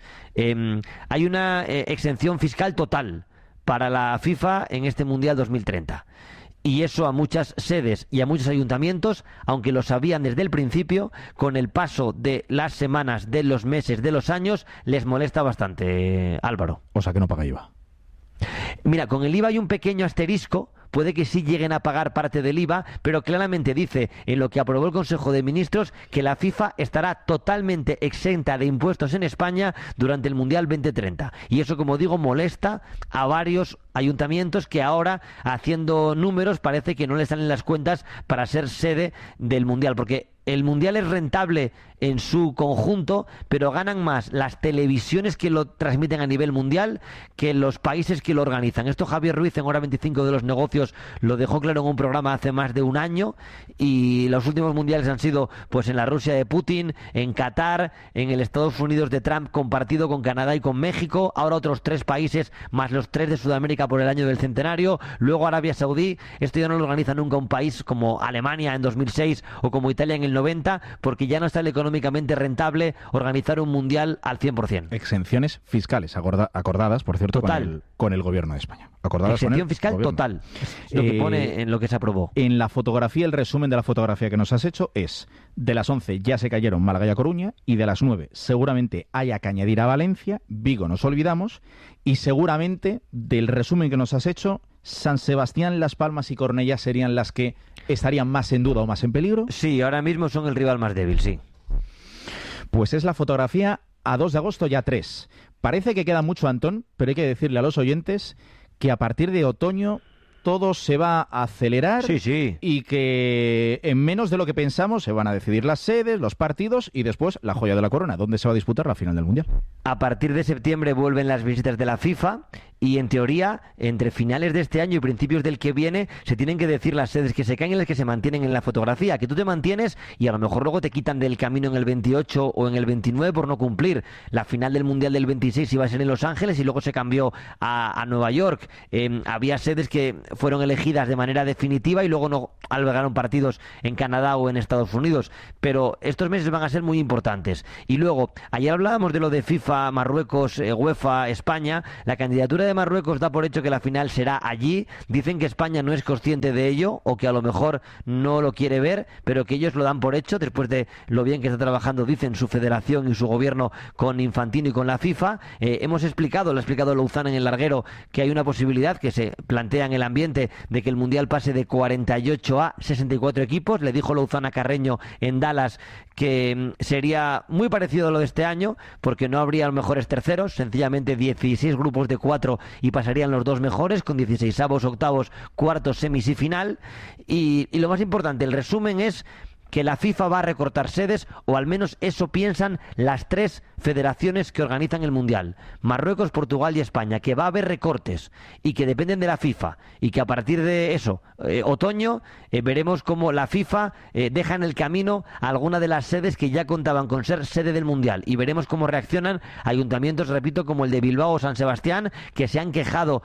Hay una exención fiscal total para la FIFA en este Mundial 2030. Y eso a muchas sedes y a muchos ayuntamientos, aunque lo sabían desde el principio, con el paso de las semanas, de los meses, de los años, les molesta bastante, Álvaro. O sea que no paga IVA. Mira, con el IVA hay un pequeño asterisco. Puede que sí lleguen a pagar parte del IVA, pero claramente dice en lo que aprobó el Consejo de Ministros que la FIFA estará totalmente exenta de impuestos en España durante el Mundial 2030. Y eso, como digo, molesta a varios ayuntamientos que ahora, haciendo números, parece que no les salen las cuentas para ser sede del Mundial, porque el Mundial es rentable en su conjunto, pero ganan más las televisiones que lo transmiten a nivel mundial que los países que lo organizan. Esto Javier Ruiz en Hora 25 de los Negocios lo dejó claro en un programa hace más de un año, y los últimos mundiales han sido pues en la Rusia de Putin, en Qatar, en el Estados Unidos de Trump compartido con Canadá y con México, ahora otros 3 países más los 3 de Sudamérica por el año del centenario, luego Arabia Saudí. Esto ya no lo organiza nunca un país como Alemania en 2006 o como Italia en el 90, porque ya no sale económicamente rentable organizar un mundial al 100%. Exenciones fiscales acordadas, por cierto, con el gobierno de España. Exención fiscal gobierno. Total. Es lo que pone en lo que se aprobó. En la fotografía, el resumen de la fotografía que nos has hecho es: de las 11 ya se cayeron Málaga y A Coruña, y de las 9 seguramente haya que añadir a Valencia, Vigo nos olvidamos, y seguramente del resumen que nos has hecho San Sebastián, Las Palmas y Cornellá serían las que estarían más en duda o más en peligro. Sí, ahora mismo son el rival más débil, sí. Pues es la fotografía a 2 de agosto, ya 3. Parece que queda mucho, Antón, pero hay que decirle a los oyentes que a partir de otoño todo se va a acelerar, sí. Y que en menos de lo que pensamos se van a decidir las sedes, los partidos y después la joya de la corona, donde se va a disputar la final del Mundial. A partir de septiembre vuelven las visitas de la FIFA y en teoría entre finales de este año y principios del que viene se tienen que decir las sedes que se caen y las que se mantienen en la fotografía, que tú te mantienes y a lo mejor luego te quitan del camino en el 28 o en el 29 por no cumplir. La final del Mundial del 26 iba a ser en Los Ángeles y luego se cambió a Nueva York. Había sedes que fueron elegidas de manera definitiva y luego no albergaron partidos en Canadá o en Estados Unidos, pero estos meses van a ser muy importantes. Y luego, ayer hablábamos de lo de FIFA, Marruecos, UEFA, España. La candidatura de Marruecos da por hecho que la final será allí. Dicen que España no es consciente de ello o que a lo mejor no lo quiere ver, pero que ellos lo dan por hecho después de lo bien que está trabajando, dicen, su federación y su gobierno con Infantino y con la FIFA. Lo ha explicado Louzán en el larguero, que hay una posibilidad que se plantea en el ambiente de que el Mundial pase de 48 a 64 equipos. Le dijo Louzán a Carreño en Dallas que sería muy parecido a lo de este año, porque no habría los mejores terceros, sencillamente 16 grupos de 4 y pasarían los 2 mejores, con 16avos, octavos, cuartos, semis y final. Y lo más importante, el resumen es que la FIFA va a recortar sedes, o al menos eso piensan las 3 federaciones que organizan el Mundial, Marruecos, Portugal y España, que va a haber recortes y que dependen de la FIFA, y que a partir de eso, otoño, veremos cómo la FIFA deja en el camino a alguna de las sedes que ya contaban con ser sede del Mundial, y veremos cómo reaccionan ayuntamientos, repito, como el de Bilbao o San Sebastián, que se han quejado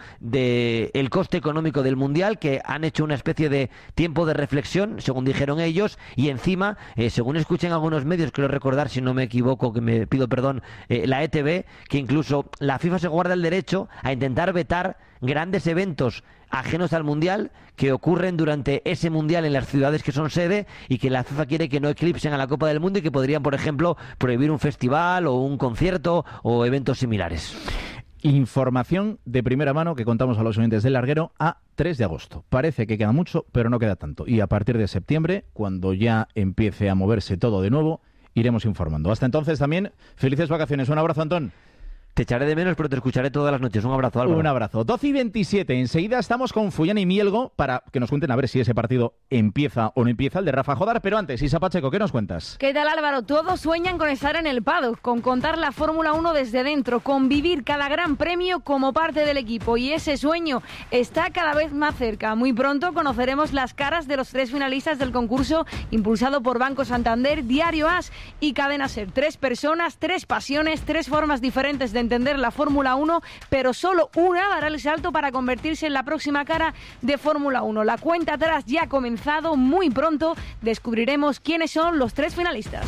del coste económico del Mundial, que han hecho una especie de tiempo de reflexión, según dijeron ellos, y encima, según escuchen algunos medios, creo recordar, si no me equivoco, que me pido perdón, la ETV, que incluso la FIFA se guarda el derecho a intentar vetar grandes eventos ajenos al Mundial que ocurren durante ese Mundial en las ciudades que son sede, y que la FIFA quiere que no eclipsen a la Copa del Mundo y que podrían, por ejemplo, prohibir un festival o un concierto o eventos similares. Información de primera mano que contamos a los oyentes del larguero a 3 de agosto. Parece que queda mucho, pero no queda tanto. Y a partir de septiembre, cuando ya empiece a moverse todo de nuevo, iremos informando. Hasta entonces también, felices vacaciones. Un abrazo, Antón. Te echaré de menos, pero te escucharé todas las noches. Un abrazo, Álvaro. Un abrazo. 12:27. Enseguida estamos con Fullán y Mielgo para que nos cuenten a ver si ese partido empieza o no empieza, el de Rafa Jodar. Pero antes, Isa Pacheco, ¿qué nos cuentas? ¿Qué tal, Álvaro? Todos sueñan con estar en el paddock, con contar la Fórmula 1 desde dentro, con vivir cada gran premio como parte del equipo. Y ese sueño está cada vez más cerca. Muy pronto conoceremos las caras de los 3 finalistas del concurso impulsado por Banco Santander, Diario As y Cadena Ser. 3 personas, 3 pasiones, 3 formas diferentes de entender la Fórmula 1, pero solo una dará el salto para convertirse en la próxima cara de Fórmula 1. La cuenta atrás ya ha comenzado. Muy pronto descubriremos quiénes son los 3 finalistas.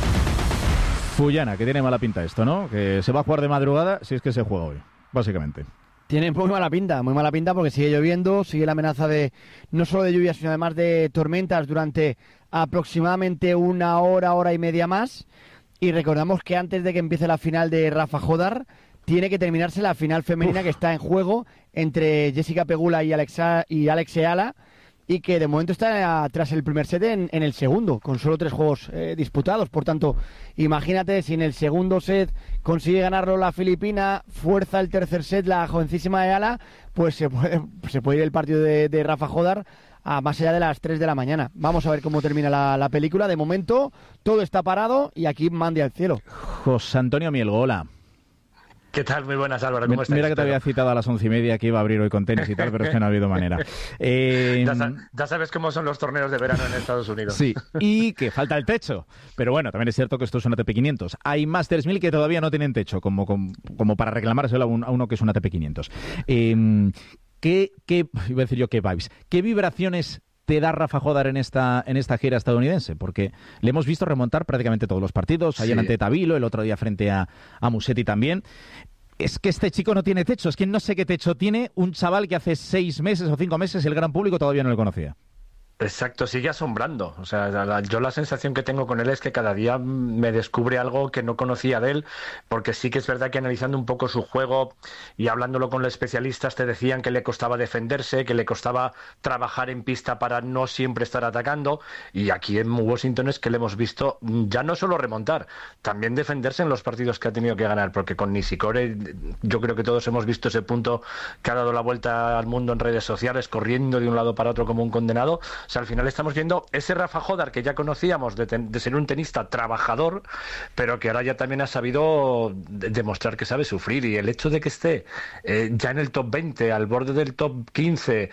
Fullana, que tiene mala pinta esto, ¿no? Que se va a jugar de madrugada si es que se juega hoy, básicamente. Tiene muy mala pinta porque sigue lloviendo, sigue la amenaza de no solo de lluvias, sino además de tormentas durante aproximadamente una hora y media más. Y recordamos que antes de que empiece la final de Rafa Jodar, tiene que terminarse la final femenina que está en juego entre Jessica Pegula y Alex Eala, y que de momento está tras el primer set en el segundo, con solo 3 juegos disputados. Por tanto, imagínate si en el segundo set consigue ganarlo la filipina, fuerza el tercer set la jovencísima Eala, pues se puede ir el partido de Rafa Jodar a más allá de las 3 de la mañana. Vamos a ver cómo termina la película. De momento todo está parado y aquí mande al cielo. José Antonio Mielgo, hola. ¿Qué tal? Muy buenas, Álvaro. ¿Cómo estás? Mira que te había citado a las 11:30 que iba a abrir hoy con tenis y tal, pero es que no ha habido manera. Ya sabes cómo son los torneos de verano en Estados Unidos. Sí, y que falta el techo. Pero bueno, también es cierto que esto es un ATP 500. Hay Masters 1000 que todavía no tienen techo, como para reclamárselo a uno que es un ATP 500. Iba a decir yo, ¿qué vibes? ¿Qué vibraciones te da Rafa Jodar en esta gira estadounidense? Porque le hemos visto remontar prácticamente todos los partidos, ayer ante Tabilo, el otro día frente a Musetti también. Es que este chico no tiene techo, es que no sé qué techo tiene un chaval que hace 6 meses o 5 meses el gran público todavía no le conocía. Exacto, sigue asombrando. O sea, yo la sensación que tengo con él es que cada día me descubre algo que no conocía de él, porque sí que es verdad que analizando un poco su juego y hablándolo con los especialistas te decían que le costaba defenderse, que le costaba trabajar en pista para no siempre estar atacando, y aquí en Washington es que le hemos visto ya no solo remontar, también defenderse en los partidos que ha tenido que ganar, porque con Nishikori yo creo que todos hemos visto ese punto que ha dado la vuelta al mundo en redes sociales, corriendo de un lado para otro como un condenado. O sea, al final estamos viendo ese Rafa Jodar que ya conocíamos de ser un tenista trabajador, pero que ahora ya también ha sabido demostrar que sabe sufrir, y el hecho de que esté ya en el top 20, al borde del top 15,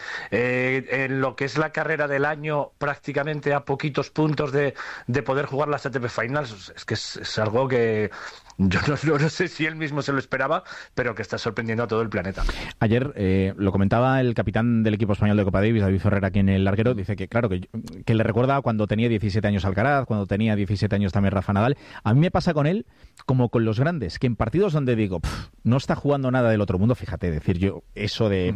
en lo que es la carrera del año, prácticamente a poquitos puntos de poder jugar las ATP Finals, es que es algo que yo no sé si él mismo se lo esperaba, pero que está sorprendiendo a todo el planeta. Ayer lo comentaba el capitán del equipo español de Copa Davis, David Ferrer, aquí en El Larguero. Dice que, claro, que le recuerda cuando tenía 17 años Alcaraz, cuando tenía 17 años también Rafa Nadal. A mí me pasa con él como con los grandes, que en partidos donde digo, no está jugando nada del otro mundo, fíjate, decir yo eso de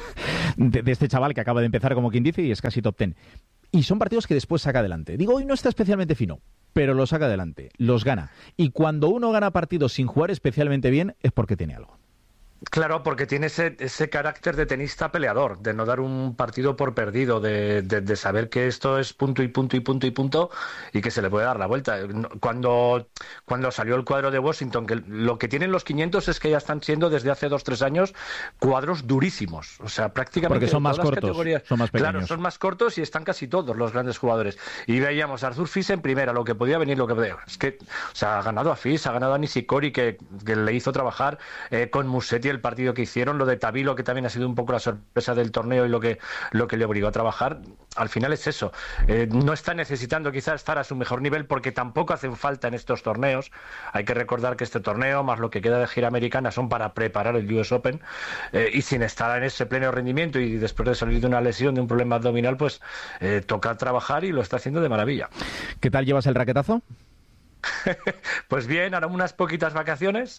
este chaval que acaba de empezar, como quien dice, y es casi top 10. Y son partidos que después saca adelante. Digo, hoy no está especialmente fino, pero los saca adelante, los gana. Y cuando uno gana partidos sin jugar especialmente bien, es porque tiene algo. Claro, porque tiene ese carácter de tenista peleador, de no dar un partido por perdido, de saber que esto es punto y punto y punto y punto, y que se le puede dar la vuelta. Cuando salió el cuadro de Washington, que lo que tienen los 500 es que ya están siendo desde hace 2-3 años cuadros durísimos. O sea, prácticamente porque son más cortos, son más pequeños. Claro, son más cortos y están casi todos los grandes jugadores. Y veíamos a Arthur Fils en primera, lo que podía venir, lo que podía. Es que, o sea, ha ganado a Fils, ha ganado a Nishikori, que le hizo trabajar con Musetti el partido que hicieron, lo de Tabilo, que también ha sido un poco la sorpresa del torneo y lo que le obligó a trabajar. Al final es eso, no está necesitando quizás estar a su mejor nivel, porque tampoco hacen falta en estos torneos. Hay que recordar que este torneo más lo que queda de gira americana son para preparar el US Open, y sin estar en ese pleno rendimiento y después de salir de una lesión, de un problema abdominal, pues toca trabajar, y lo está haciendo de maravilla. ¿Qué tal llevas el raquetazo? Pues bien, ahora unas poquitas vacaciones.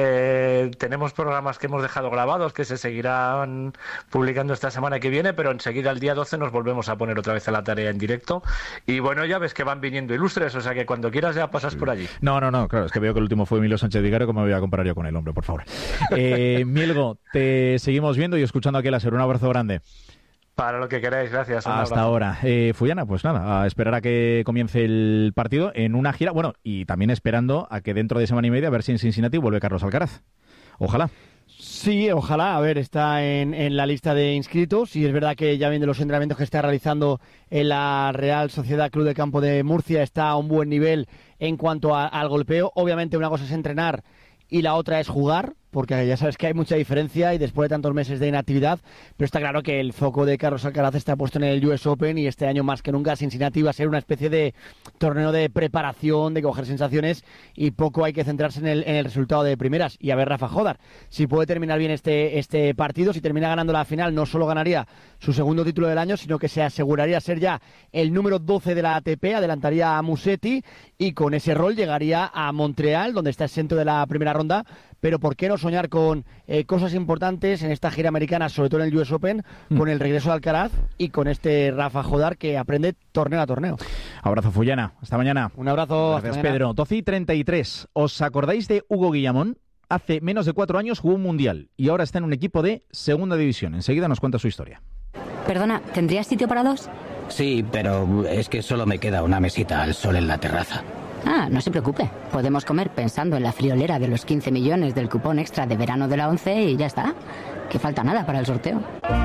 Tenemos programas que hemos dejado grabados que se seguirán publicando esta semana que viene, pero enseguida el día 12 nos volvemos a poner otra vez a la tarea en directo. Y bueno, ya ves que van viniendo ilustres, o sea que cuando quieras ya pasas por allí. No, claro, es que veo que el último fue Emilio Sánchez Vicario, ¿cómo me voy a comparar yo con el hombre, por favor? Mielgo, te seguimos viendo y escuchando aquí a la SER. Un abrazo grande. Para lo que queráis, gracias. Hasta ahora. Fuyana, pues nada, a esperar a que comience el partido en una gira, bueno, y también esperando a que dentro de semana y media, a ver si en Cincinnati vuelve Carlos Alcaraz. Ojalá. Sí, ojalá. A ver, está en la lista de inscritos, y es verdad que ya viendo los entrenamientos que está realizando en la Real Sociedad Club de Campo de Murcia, está a un buen nivel en cuanto al golpeo. Obviamente una cosa es entrenar y la otra es jugar, porque ya sabes que hay mucha diferencia y después de tantos meses de inactividad, pero está claro que el foco de Carlos Alcaraz está puesto en el US Open, y este año más que nunca Cincinnati va a ser una especie de torneo de preparación, de coger sensaciones, y poco hay que centrarse en el resultado de primeras. Y a ver Rafa Jodar, si puede terminar bien este partido, si termina ganando la final, no solo ganaría su segundo título del año, sino que se aseguraría ser ya el número 12 de la ATP, adelantaría a Musetti, y con ese rol llegaría a Montreal, donde está exento de la primera ronda. Pero ¿por qué no soñar con cosas importantes en esta gira americana, sobre todo en el US Open, con el regreso de Alcaraz y con este Rafa Jodar que aprende torneo a torneo? Abrazo, Fuyana. Hasta mañana. Un abrazo. Gracias, Pedro. 12:33. ¿Os acordáis de Hugo Guillamón? Hace menos de 4 años jugó un mundial y ahora está en un equipo de segunda división. Enseguida nos cuenta su historia. Perdona, ¿tendrías sitio para dos? Sí, pero es que solo me queda una mesita al sol en la terraza. Ah, no se preocupe. Podemos comer pensando en la friolera de los 15 millones del cupón extra de verano de la 11 y ya está. Que falta nada para el sorteo.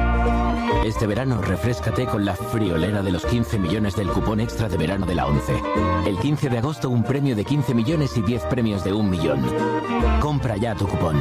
Este verano refréscate con la friolera de los 15 millones del cupón extra de verano de la 11. El 15 de agosto un premio de 15 millones y 10 premios de 1 millón. Compra ya tu cupón.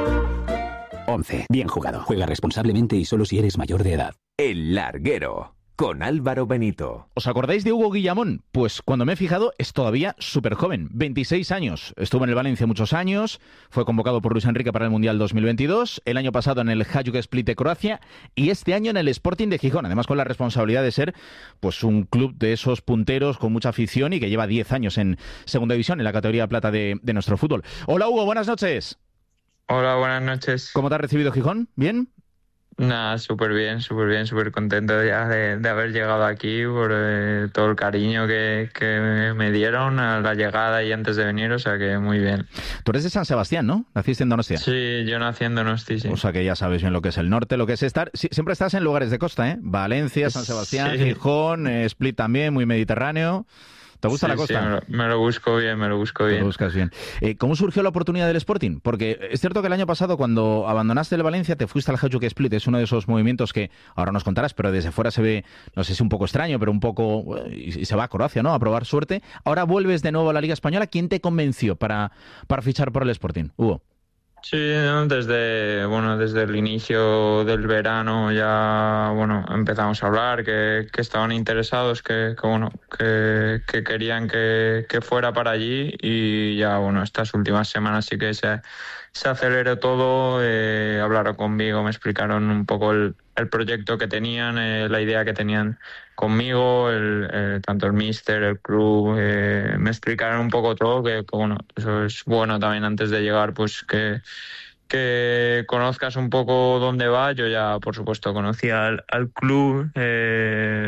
11. Bien jugado. Juega responsablemente y solo si eres mayor de edad. El Larguero, con Álvaro Benito. ¿Os acordáis de Hugo Guillamón? Pues cuando me he fijado es todavía súper joven, 26 años. Estuvo en el Valencia muchos años, fue convocado por Luis Enrique para el Mundial 2022, el año pasado en el Hajduk Split de Croacia y este año en el Sporting de Gijón, además con la responsabilidad de ser pues un club de esos punteros con mucha afición y que lleva 10 años en segunda división, en la categoría plata de nuestro fútbol. Hola Hugo, buenas noches. Hola, buenas noches. ¿Cómo te ha recibido Gijón? ¿Bien? Nada, súper bien, súper contento ya de haber llegado aquí por todo el cariño que me dieron a la llegada y antes de venir, o sea que muy bien. Tú eres de San Sebastián, ¿no? ¿Naciste en Donostia? Sí, yo nací en Donosti, sí. O sea que ya sabes bien lo que es el norte, lo que es estar... siempre estás en lugares de costa, ¿eh? Valencia, San Sebastián, sí. Gijón, Split también, muy mediterráneo... ¿Te gusta la costa? Sí, me lo busco bien. Lo buscas bien. ¿Cómo surgió la oportunidad del Sporting? Porque es cierto que el año pasado, cuando abandonaste el Valencia, te fuiste al Hajduk Split. Es uno de esos movimientos que ahora nos contarás, pero desde fuera se ve, no sé si un poco extraño, pero un poco... Y se va a Croacia, ¿no? A probar suerte. Ahora vuelves de nuevo a la Liga Española. ¿Quién te convenció para fichar por el Sporting? Hugo. Sí, ¿no? Desde el inicio del verano ya empezamos a hablar que estaban interesados, que querían que fuera para allí, y ya estas últimas semanas sí que se aceleró todo. Hablaron conmigo, me explicaron un poco el proyecto que tenían, la idea que tenían conmigo, tanto el míster, el club, me explicaron un poco todo, que eso es bueno también antes de llegar, pues que conozcas un poco dónde va. Yo ya, por supuesto, conocía al club,